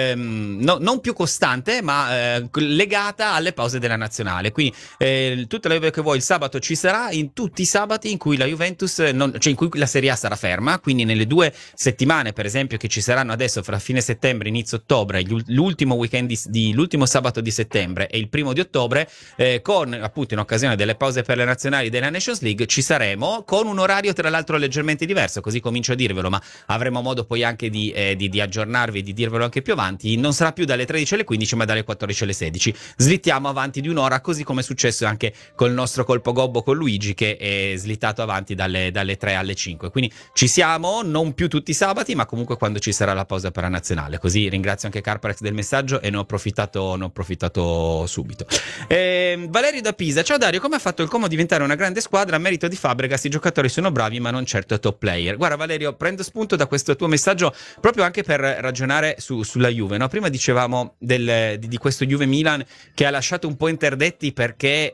non più costante, ma legata alle pause della nazionale. Quindi tutta la Juve che vuoi il sabato ci sarà, in tutti i sabati in cui la Juventus, cioè in cui la Serie A sarà ferma, quindi nelle 2 settimane per esempio che ci saranno adesso fra fine settembre e inizio ottobre, l'ultimo weekend l'ultimo sabato di settembre e il 1° di ottobre, con appunto in occasione delle pause per le nazionali della Nations League ci saremo, con un orario tra l'altro leggermente diverso. Così comincio a dirvelo, ma avremo modo poi anche di aggiornarvi, di dirvelo anche più avanti. Non sarà più dalle 13 alle 15 ma dalle 14 alle 16. Slittiamo avanti di un'ora, così come è successo anche col nostro colpo gobbo con Luigi, che è slittato avanti dalle 3 alle 5. Quindi ci siamo, non più tutti i sabati, ma comunque quando ci sarà la pausa per la nazionale. Così ringrazio anche Carparex del messaggio e ne ho approfittato subito. Valerio da Pisa: ciao Dario, come ha fatto il Como a diventare una grande squadra? A merito di Fabregas i giocatori sono bravi ma non certo top player. Guarda Valerio, prendo spunto da questo tuo messaggio proprio anche per ragionare sulla Juve, no? Prima dicevamo di questo Juve-Milan che ha lasciato un po' interdetti perché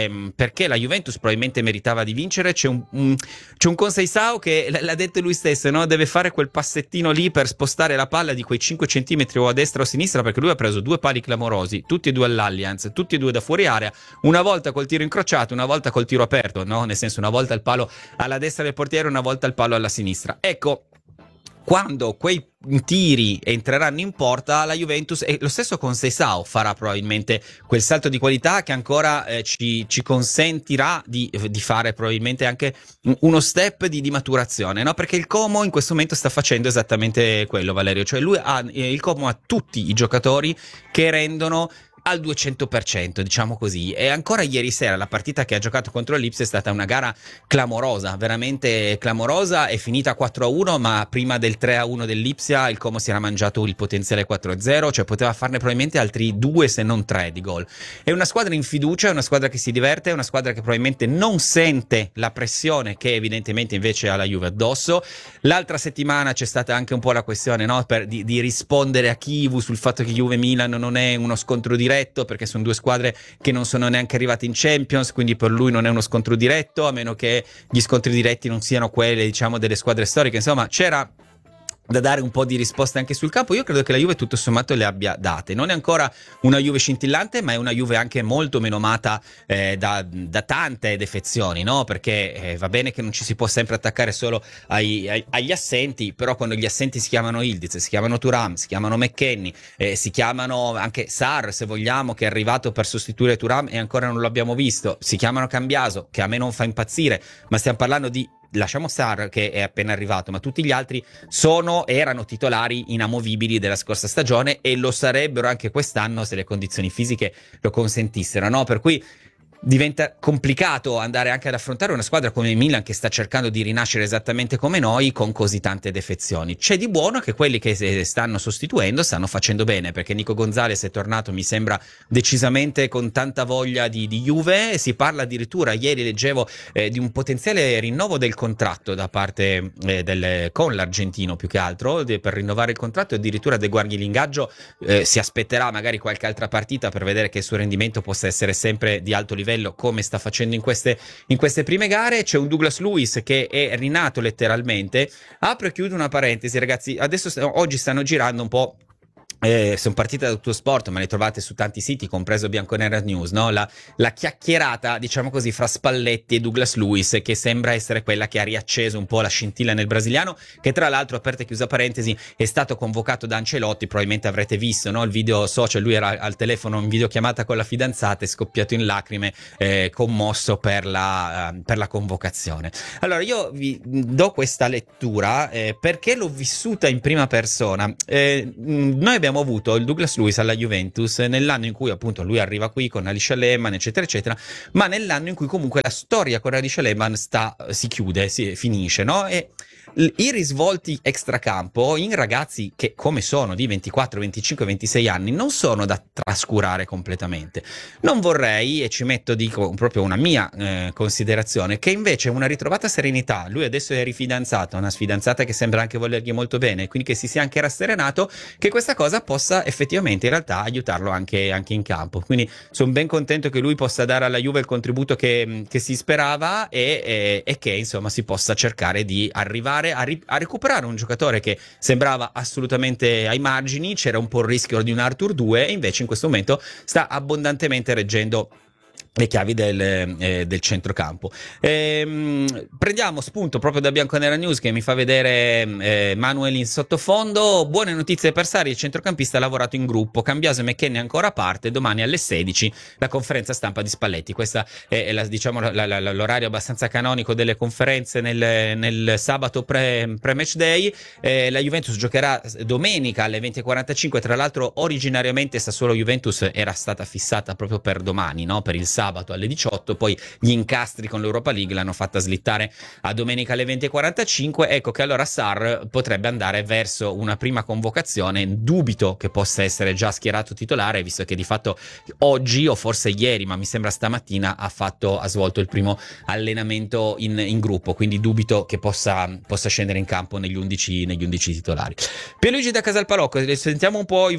la Juventus probabilmente meritava di vincere. C'è un Conceição che l'ha detto lui stesso, no? Deve fare quel passettino lì per spostare la palla di quei 5 centimetri o a destra o a sinistra, perché lui ha preso 2 pali clamorosi, tutti e 2 all'Allianz, tutti e 2 da fuori area, una volta col tiro incrociato, una volta col tiro aperto, no? Nel senso, una volta il palo alla destra del portiere, una volta il palo alla sinistra. Ecco, quando quei tiri entreranno in porta, la Juventus, e lo stesso Conceição farà probabilmente quel salto di qualità che ancora ci consentirà di fare probabilmente anche uno step di maturazione, no? Perché il Como in questo momento sta facendo esattamente quello, Valerio, cioè il Como ha tutti i giocatori che rendono al 200%, diciamo così. E ancora ieri sera la partita che ha giocato contro l'Ipsia è stata una gara clamorosa, veramente clamorosa, è finita 4-1, ma prima del 3-1 dell'Ipsia il Como si era mangiato il potenziale 4-0, cioè poteva farne probabilmente altri 2 se non 3 di gol. È una squadra in fiducia, è una squadra che si diverte, è una squadra che probabilmente non sente la pressione che evidentemente invece ha la Juve addosso. L'altra settimana c'è stata anche un po' la questione, no? di rispondere a Chivu sul fatto che Juve-Milan non è uno scontro diretto, perché sono 2 squadre che non sono neanche arrivate in Champions, quindi per lui non è uno scontro diretto, a meno che gli scontri diretti non siano quelli, diciamo, delle squadre storiche. Insomma, c'era da dare un po' di risposte anche sul campo. Io credo che la Juve tutto sommato le abbia date. Non è ancora una Juve scintillante, ma è una Juve anche molto meno amata da tante defezioni, no? Perché va bene che non ci si può sempre attaccare solo agli assenti, però quando gli assenti si chiamano Ildiz, si chiamano Thuram, si chiamano McKennie, si chiamano anche Sarr, se vogliamo, che è arrivato per sostituire Thuram e ancora non lo abbiamo visto, si chiamano Cambiaso, che a me non fa impazzire, ma stiamo parlando di, lasciamo Sarr che è appena arrivato, ma tutti gli altri erano titolari inamovibili della scorsa stagione e lo sarebbero anche quest'anno se le condizioni fisiche lo consentissero, no? Per cui diventa complicato andare anche ad affrontare una squadra come il Milan che sta cercando di rinascere esattamente come noi con così tante defezioni. C'è di buono che quelli che stanno sostituendo stanno facendo bene, perché Nico Gonzalez è tornato, mi sembra, decisamente con tanta voglia di Juve. Si parla addirittura, ieri leggevo, di un potenziale rinnovo del contratto da parte con l'argentino, più che altro per rinnovare il contratto, e addirittura De Guardi l'ingaggio si aspetterà magari qualche altra partita per vedere che il suo rendimento possa essere sempre di alto livello, come sta facendo in queste prime gare. C'è un Douglas Luiz che è rinato letteralmente. Apro e chiudo una parentesi, ragazzi, oggi stanno girando un po', sono partite da Tutto Sport, ma le trovate su tanti siti, compreso Bianconera News, no? La chiacchierata, diciamo così, fra Spalletti e Douglas Luiz, che sembra essere quella che ha riacceso un po' la scintilla nel brasiliano, che tra l'altro, aperta e chiusa parentesi, è stato convocato da Ancelotti. Probabilmente avrete visto, no? Il video social, lui era al telefono in videochiamata con la fidanzata, è scoppiato in lacrime, commosso per la convocazione. Allora io vi do questa lettura perché l'ho vissuta in prima persona. Noi abbiamo avuto il Douglas Luiz alla Juventus nell'anno in cui appunto lui arriva qui con Alisha Lehmann, eccetera eccetera, ma nell'anno in cui comunque la storia con Alisha Lehmann si chiude, finisce, no? E i risvolti extracampo in ragazzi che, come sono, di 24, 25, 26 anni, non sono da trascurare completamente. Non vorrei, e ci metto, dico proprio una mia considerazione, che invece una ritrovata serenità, lui adesso è rifidanzato, una sfidanzata che sembra anche volergli molto bene, quindi che si sia anche rasserenato, che questa cosa squadra possa effettivamente in realtà aiutarlo anche in campo. Quindi sono ben contento che lui possa dare alla Juve il contributo che si sperava e che insomma si possa cercare di arrivare a recuperare un giocatore che sembrava assolutamente ai margini, c'era un po' il rischio di un Arthur 2 e invece in questo momento sta abbondantemente reggendo le chiavi del centrocampo. Prendiamo spunto proprio da Bianconera News, che mi fa vedere Manuel in sottofondo. Buone notizie per Sarri, il centrocampista ha lavorato in gruppo, Cambiaso e McKennie ancora a parte, domani alle 16 la conferenza stampa di Spalletti. Questa è l'orario abbastanza canonico delle conferenze nel sabato pre-match day. La Juventus giocherà domenica alle 20:45, tra l'altro originariamente Sassuolo Juventus era stata fissata proprio per domani, no? Per il sabato alle 18, poi gli incastri con l'Europa League l'hanno fatta slittare a domenica alle 20:45. Ecco che allora Sarr potrebbe andare verso una prima convocazione. Dubito che possa essere già schierato titolare, visto che di fatto oggi o forse ieri, ma mi sembra stamattina, ha svolto il primo allenamento in gruppo, quindi dubito che possa scendere in campo negli 11 titolari. Pierluigi da Casalpalocco, sentiamo un po' i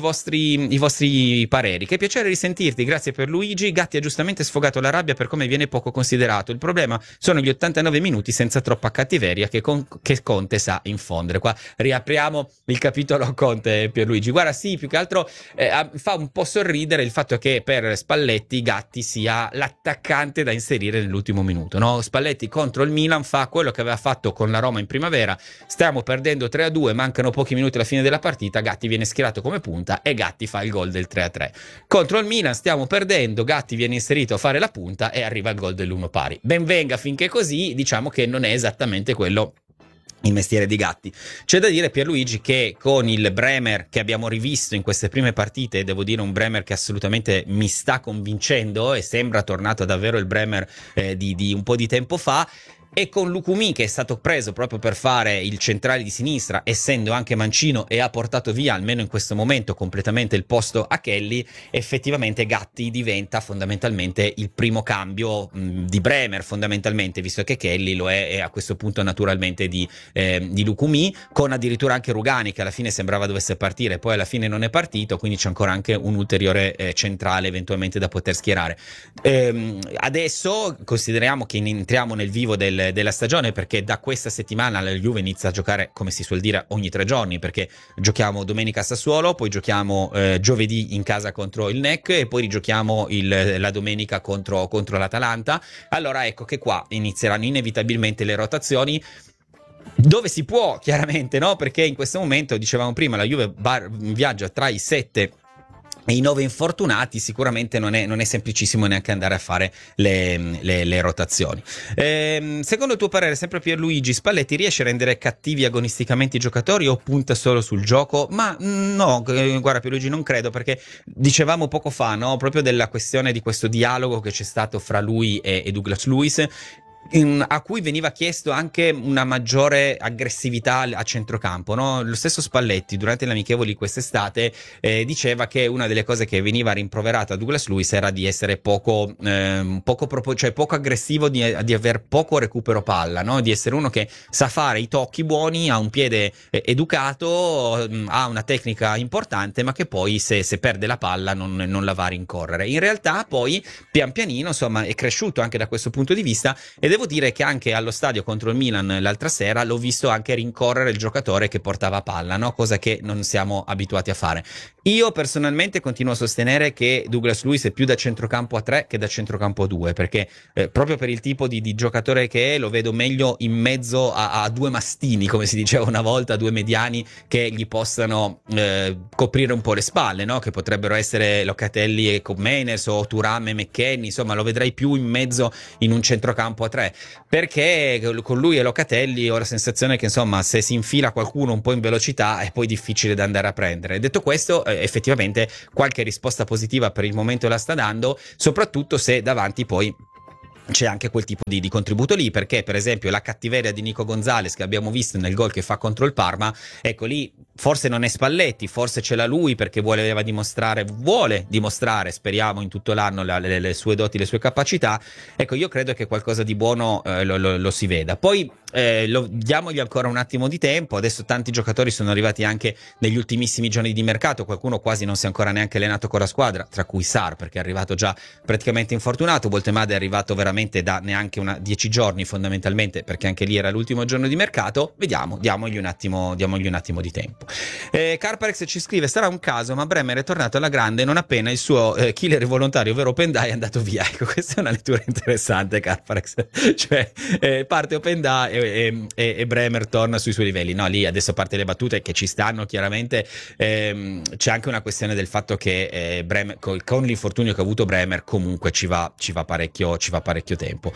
vostri pareri. Che piacere risentirti, grazie Pierluigi. Gatti ha giustamente sfogato la rabbia per come viene poco considerato. Il problema sono gli 89 minuti senza troppa cattiveria che Conte sa infondere. Qua riapriamo il capitolo Conte, Pierluigi. Guarda, sì, più che altro fa un po' sorridere il fatto che per Spalletti Gatti sia l'attaccante da inserire nell'ultimo minuto, no? Spalletti contro il Milan fa quello che aveva fatto con la Roma in primavera: stiamo perdendo 3-2, mancano pochi minuti alla fine della partita, Gatti viene schierato come punta e Gatti fa il gol del 3-3. Contro il Milan stiamo perdendo, Gatti viene inserito a fare la punta e arriva il gol dell'1 pari. Ben venga finché così, diciamo che non è esattamente quello il mestiere di Gatti. C'è da dire, Pierluigi, che con il Bremer che abbiamo rivisto in queste prime partite, devo dire un Bremer che assolutamente mi sta convincendo e sembra tornato davvero il Bremer di un po' di tempo fa, e con Lukumi che è stato preso proprio per fare il centrale di sinistra, essendo anche mancino, e ha portato via almeno in questo momento completamente il posto a Kelly, effettivamente Gatti diventa fondamentalmente il primo cambio di Bremer, fondamentalmente, visto che Kelly lo è a questo punto naturalmente di Lukumi, con addirittura anche Rugani che alla fine sembrava dovesse partire, poi alla fine non è partito, quindi c'è ancora anche un ulteriore centrale eventualmente da poter schierare. Adesso consideriamo che entriamo nel vivo della stagione, perché da questa settimana la Juve inizia a giocare, come si suol dire, ogni 3 giorni, perché giochiamo domenica a Sassuolo, poi giochiamo giovedì in casa contro il NEC e poi rigiochiamo la domenica contro l'Atalanta. Allora ecco che qua inizieranno inevitabilmente le rotazioni, dove si può, chiaramente, no? Perché in questo momento, dicevamo prima, la Juve viaggia tra i 7 e i 9 infortunati, sicuramente non è semplicissimo neanche andare a fare le rotazioni. Secondo il tuo parere, sempre Pierluigi, Spalletti riesce a rendere cattivi agonisticamente i giocatori o punta solo sul gioco? Ma no, guarda Pierluigi, non credo, perché dicevamo poco fa, no, proprio della questione di questo dialogo che c'è stato fra lui e Douglas Luiz, a cui veniva chiesto anche una maggiore aggressività a centrocampo, no? Lo stesso Spalletti durante le amichevoli quest'estate diceva che una delle cose che veniva rimproverata a Douglas Luiz era di essere poco aggressivo, di aver poco recupero palla, no? Di essere uno che sa fare i tocchi buoni, ha un piede educato, ha una tecnica importante, ma che poi se perde la palla non la va a rincorrere. In realtà poi pian pianino, insomma, è cresciuto anche da questo punto di vista, e devo dire che anche allo stadio contro il Milan l'altra sera l'ho visto anche rincorrere il giocatore che portava palla, no? Cosa che non siamo abituati a fare. Io personalmente continuo a sostenere che Douglas Luiz è più da centrocampo a 3 che da centrocampo a 2, perché proprio per il tipo di giocatore che è, lo vedo meglio in mezzo a 2 mastini, come si diceva una volta, 2 mediani che gli possano coprire un po' le spalle, no? Che potrebbero essere Locatelli e Koopmeiners o Thuram e McKennie, insomma lo vedrei più in mezzo in un centrocampo a 3, perché con lui e Locatelli ho la sensazione che, insomma, se si infila qualcuno un po' in velocità è poi difficile da andare a prendere. Detto questo, effettivamente qualche risposta positiva per il momento la sta dando, soprattutto se davanti poi c'è anche quel tipo di contributo lì, perché per esempio la cattiveria di Nico Gonzalez che abbiamo visto nel gol che fa contro il Parma, ecco lì forse non è Spalletti, forse ce l'ha lui perché vuole dimostrare, speriamo in tutto l'anno, le sue doti, le sue capacità. Ecco, io credo che qualcosa di buono lo si veda. Poi diamogli ancora un attimo di tempo. Adesso tanti giocatori sono arrivati anche negli ultimissimi giorni di mercato, qualcuno quasi non si è ancora neanche allenato con la squadra, tra cui Sarr, perché è arrivato già praticamente infortunato. Voltemade è arrivato veramente da neanche 10 giorni fondamentalmente, perché anche lì era l'ultimo giorno di mercato. Vediamo, diamogli un attimo di tempo. Carparex ci scrive: sarà un caso, ma Bremer è tornato alla grande non appena il suo killer volontario, ovvero Openda, è andato via. Ecco, questa è una lettura interessante, Carparex. Cioè parte Openda e Bremer torna sui suoi livelli. No, lì adesso, a parte le battute che ci stanno chiaramente, c'è anche una questione del fatto che Bremer, con l'infortunio che ha avuto Bremer, comunque ci va parecchio tempo.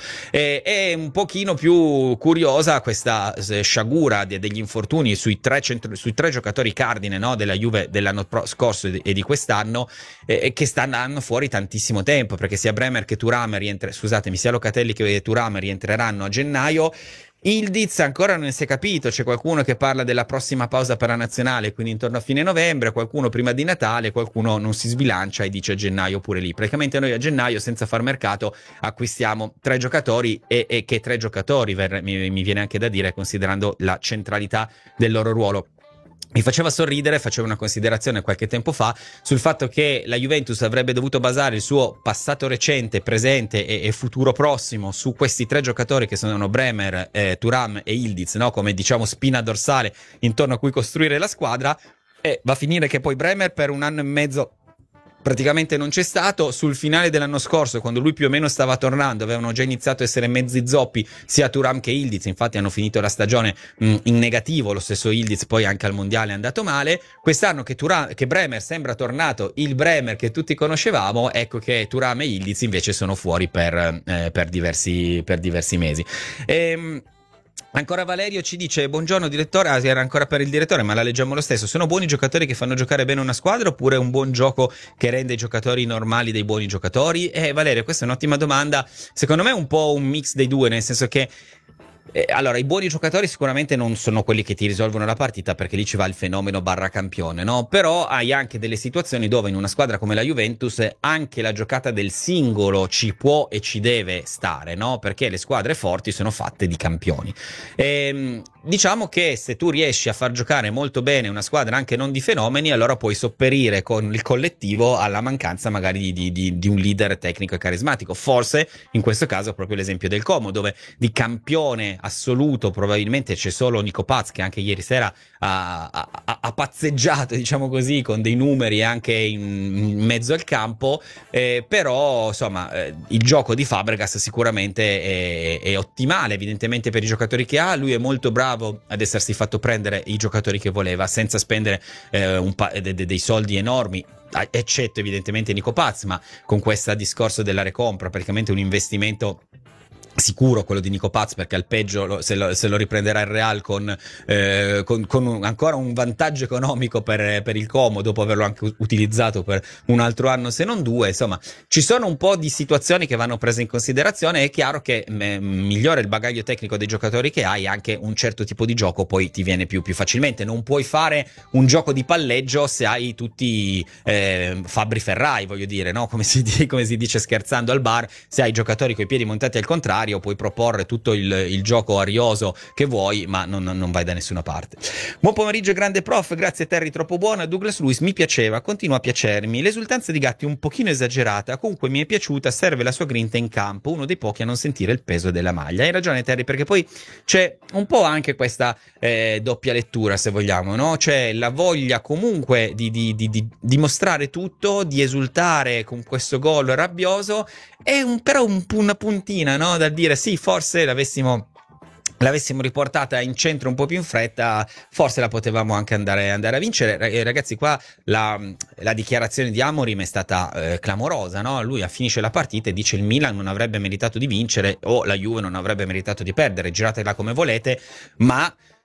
È un pochino più curiosa questa sciagura degli infortuni sui tre giocatori cardine, no, della Juve dell'anno scorso e di quest'anno, che stanno fuori tantissimo tempo, perché sia Bremer che Thuram sia Locatelli che Thuram rientreranno a gennaio. Ildiz ancora non si è capito, c'è qualcuno che parla della prossima pausa per la nazionale, quindi intorno a fine novembre, qualcuno prima di Natale, qualcuno non si sbilancia e dice gennaio pure lì. Praticamente noi a gennaio, senza far mercato, acquistiamo 3 giocatori e che 3 giocatori, mi viene anche da dire, considerando la centralità del loro ruolo. Mi faceva sorridere, facevo una considerazione qualche tempo fa sul fatto che la Juventus avrebbe dovuto basare il suo passato recente, presente e futuro prossimo su questi 3 giocatori che sono Bremer, Thuram e Ildiz, no? Come diciamo spina dorsale intorno a cui costruire la squadra, e va a finire che poi Bremer per 1 anno e mezzo praticamente non c'è stato. Sul finale dell'anno scorso, quando lui più o meno stava tornando, avevano già iniziato a essere mezzi zoppi sia Thuram che Ildiz, infatti hanno finito la stagione in negativo. Lo stesso Ildiz poi anche al mondiale è andato male. Quest'anno che Bremer sembra tornato il Bremer che tutti conoscevamo, ecco che Thuram e Ildiz invece sono fuori per diversi mesi. Ancora Valerio ci dice: buongiorno direttore. Era ancora per il direttore, ma la leggiamo lo stesso. Sono buoni giocatori che fanno giocare bene una squadra, oppure un buon gioco che rende i giocatori normali dei buoni giocatori? Valerio, questa è un'ottima domanda. Secondo me è un po' un mix dei due, nel senso che allora, i buoni giocatori sicuramente non sono quelli che ti risolvono la partita, perché lì ci va il fenomeno / campione, no? Però hai anche delle situazioni dove in una squadra come la Juventus anche la giocata del singolo ci può e ci deve stare, no? Perché le squadre forti sono fatte di campioni. Diciamo che se tu riesci a far giocare molto bene una squadra anche non di fenomeni, allora puoi sopperire con il collettivo alla mancanza magari di un leader tecnico e carismatico. Forse in questo caso proprio l'esempio del Como, dove di campione assoluto probabilmente c'è solo Nico Paz, che anche ieri sera ha pazzeggiato, diciamo così, con dei numeri anche in mezzo al campo, però insomma il gioco di Fabregas sicuramente è ottimale evidentemente per i giocatori che ha. Lui è molto bravo ad essersi fatto prendere i giocatori che voleva senza spendere dei soldi enormi, eccetto evidentemente Nico Paz, ma con questo discorso della recompra, praticamente un investimento sicuro quello di Nico Paz, perché al peggio se lo riprenderà il Real con ancora un vantaggio economico per il Como, dopo averlo anche utilizzato per un altro anno se non 2. Insomma, ci sono un po' di situazioni che vanno prese in considerazione. È chiaro che migliore il bagaglio tecnico dei giocatori che hai, anche un certo tipo di gioco poi ti viene più facilmente. Non puoi fare un gioco di palleggio se hai tutti Fabri Ferrai, voglio dire, no? Come si dice scherzando al bar, se hai giocatori coi piedi montati al contrario puoi proporre tutto il gioco arioso che vuoi, ma non vai da nessuna parte. Buon pomeriggio grande prof, grazie Terry, troppo buona. Douglas Lewis mi piaceva, continua a piacermi. L'esultanza di Gatti un pochino esagerata, comunque mi è piaciuta, serve la sua grinta in campo, uno dei pochi a non sentire il peso della maglia. Hai ragione Terry, perché poi c'è un po' anche questa doppia lettura, se vogliamo, no? C'è la voglia comunque di mostrare tutto, di esultare con questo gol rabbioso, e però una puntina, no? Da dire sì, forse l'avessimo riportata in centro un po' più in fretta, forse la potevamo anche andare a vincere. Ragazzi, qua la dichiarazione di Amorim è stata clamorosa, no? Lui finisce la partita e dice il Milan non avrebbe meritato di vincere o la Juve non avrebbe meritato di perdere, giratela come volete, ma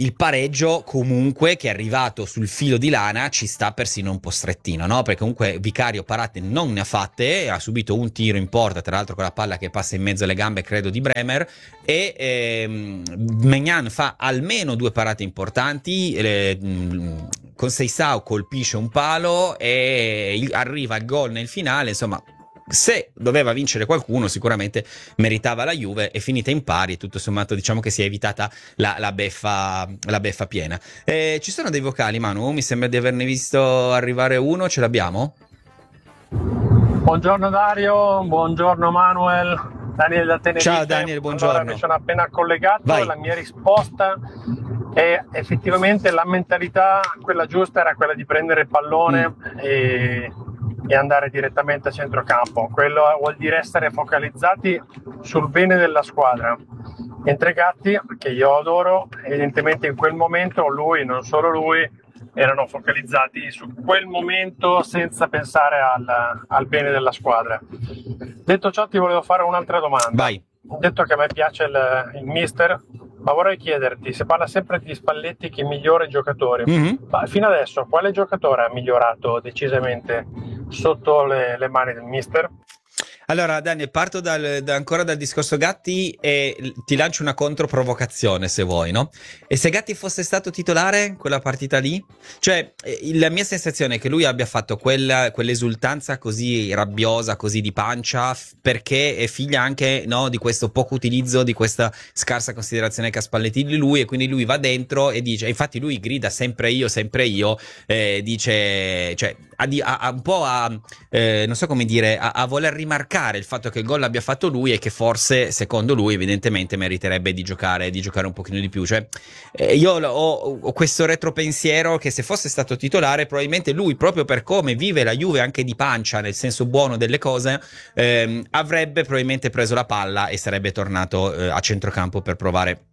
il pareggio comunque, che è arrivato sul filo di lana, ci sta persino un po' strettino, no? Perché comunque Vicario parate non ne ha fatte, ha subito un tiro in porta, tra l'altro con la palla che passa in mezzo alle gambe, credo, di Bremer, e Maignan fa almeno 2 parate importanti, con Seisao colpisce un palo e arriva il gol nel finale. Insomma, se doveva vincere qualcuno sicuramente meritava la Juve, è finita in pari e tutto sommato diciamo che si è evitata la beffa piena. Ci sono dei vocali, Manu? Mi sembra di averne visto arrivare uno, ce l'abbiamo? Buongiorno Dario, buongiorno Manuel, Daniele da Tenerife. Ciao Daniele, buongiorno. Allora, mi sono appena collegato. Vai. La mia risposta è effettivamente la mentalità, quella giusta era quella di prendere il pallone e andare direttamente a centrocampo. Quello vuol dire essere focalizzati sul bene della squadra. Mentre Gatti, che io adoro, evidentemente in quel momento lui, non solo lui, erano focalizzati su quel momento senza pensare al bene della squadra. Detto ciò, ti volevo fare un'altra domanda. Vai. Detto che a me piace il mister, ma vorrei chiederti, si parla sempre di Spalletti che migliora i giocatori, ma fino adesso quale giocatore ha migliorato decisamente sotto le mani del mister? Allora Daniel, parto ancora dal discorso Gatti e ti lancio una controprovocazione, se vuoi, no? E se Gatti fosse stato titolare quella partita lì? Cioè, la mia sensazione è che lui abbia fatto quell'esultanza così rabbiosa, così di pancia, perché è figlia anche, no, di questo poco utilizzo, di questa scarsa considerazione che ha Spalletti di lui, e quindi lui va dentro e dice, infatti lui grida sempre io, dice, cioè ha un po' non so come dire, a voler rimarcare il fatto che il gol l'abbia fatto lui e che forse, secondo lui, evidentemente meriterebbe di giocare un pochino di più. Cioè, io ho questo retropensiero che se fosse stato titolare, probabilmente lui, proprio per come vive la Juve anche di pancia, nel senso buono delle cose, avrebbe probabilmente preso la palla e sarebbe tornato a centrocampo per provare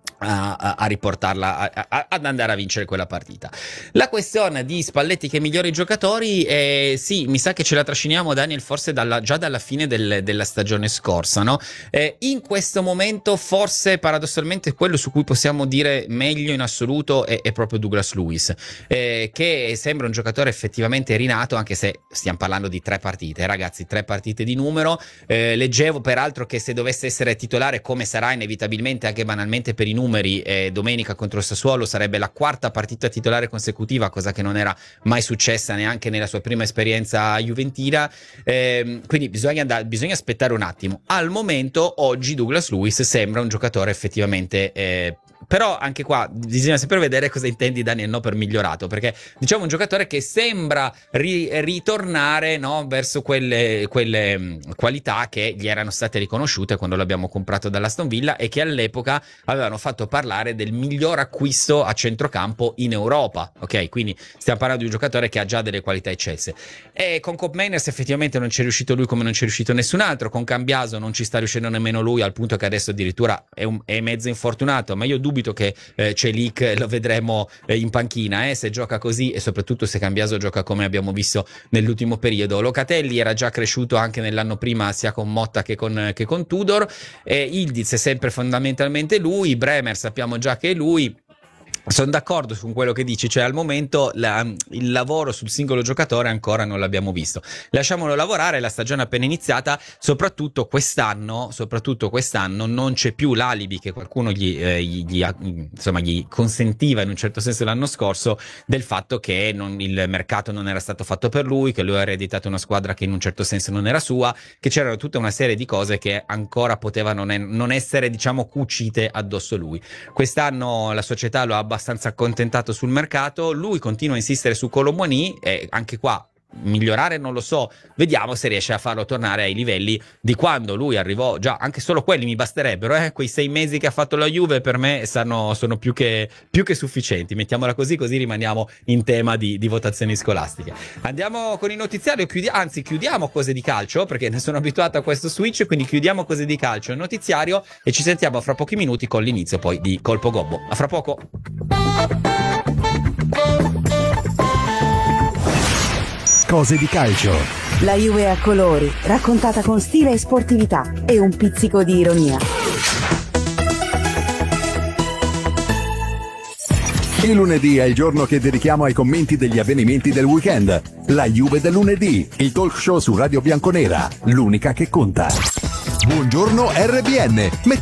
a riportarla, ad andare a vincere quella partita. La questione di Spalletti che migliora i giocatori, sì, mi sa che ce la trasciniamo, Daniel, forse già dalla fine della stagione scorsa, no? In questo momento forse paradossalmente quello su cui possiamo dire meglio in assoluto è proprio Douglas Luiz, che sembra un giocatore effettivamente rinato, anche se stiamo parlando di 3 partite, ragazzi, 3 partite di numero. Leggevo peraltro che se dovesse essere titolare, come sarà inevitabilmente anche banalmente per i numeri, domenica contro il Sassuolo sarebbe la 4ª partita titolare consecutiva, cosa che non era mai successa neanche nella sua prima esperienza juventina, quindi bisogna aspettare un attimo. Al momento oggi Douglas Luiz sembra un giocatore effettivamente però anche qua bisogna sempre vedere cosa intendi, Daniel, no, per migliorato, perché diciamo un giocatore che sembra ritornare, no, verso quelle qualità che gli erano state riconosciute quando l'abbiamo comprato dall'Aston Villa e che all'epoca avevano fatto parlare del miglior acquisto a centrocampo in Europa, ok? Quindi stiamo parlando di un giocatore che ha già delle qualità eccesse, e con Koopmeiners effettivamente non ci è riuscito lui come non ci è riuscito nessun altro, con Cambiaso non ci sta riuscendo nemmeno lui, al punto che adesso addirittura è mezzo infortunato, ma io dubito che Celik lo vedremo in panchina, se gioca così, e soprattutto se Cambiaso gioca come abbiamo visto nell'ultimo periodo. Locatelli era già cresciuto anche nell'anno prima sia con Motta che con Tudor, Ildiz è sempre fondamentalmente lui, Bremer sappiamo già che è lui. Sono d'accordo su quello che dici, cioè al momento il lavoro sul singolo giocatore ancora non l'abbiamo visto, lasciamolo lavorare, la stagione è appena iniziata, soprattutto quest'anno non c'è più l'alibi che qualcuno gli consentiva in un certo senso l'anno scorso, del fatto che il mercato non era stato fatto per lui, che lui ha ereditato una squadra che in un certo senso non era sua, che c'erano tutta una serie di cose che ancora potevano non essere, diciamo, cucite addosso lui. Quest'anno la società lo ha abbastanza accontentato sul mercato, lui continua a insistere su Colomboani e anche qua migliorare non lo so, vediamo se riesce a farlo tornare ai livelli di quando lui arrivò. Già anche solo quelli mi basterebbero, quei 6 mesi che ha fatto la Juve per me sono più che sufficienti, mettiamola così rimaniamo in tema di votazioni scolastiche. Andiamo con il notiziario, chiudiamo cose di calcio, perché ne sono abituato a questo switch, quindi chiudiamo cose di calcio e notiziario e ci sentiamo fra pochi minuti con l'inizio poi di Colpo Gobbo. A fra poco. Cose di calcio. La Juve a colori, raccontata con stile e sportività e un pizzico di ironia. Il lunedì è il giorno che dedichiamo ai commenti degli avvenimenti del weekend. La Juve del lunedì, il talk show su Radio Bianconera, l'unica che conta. Buongiorno RBN.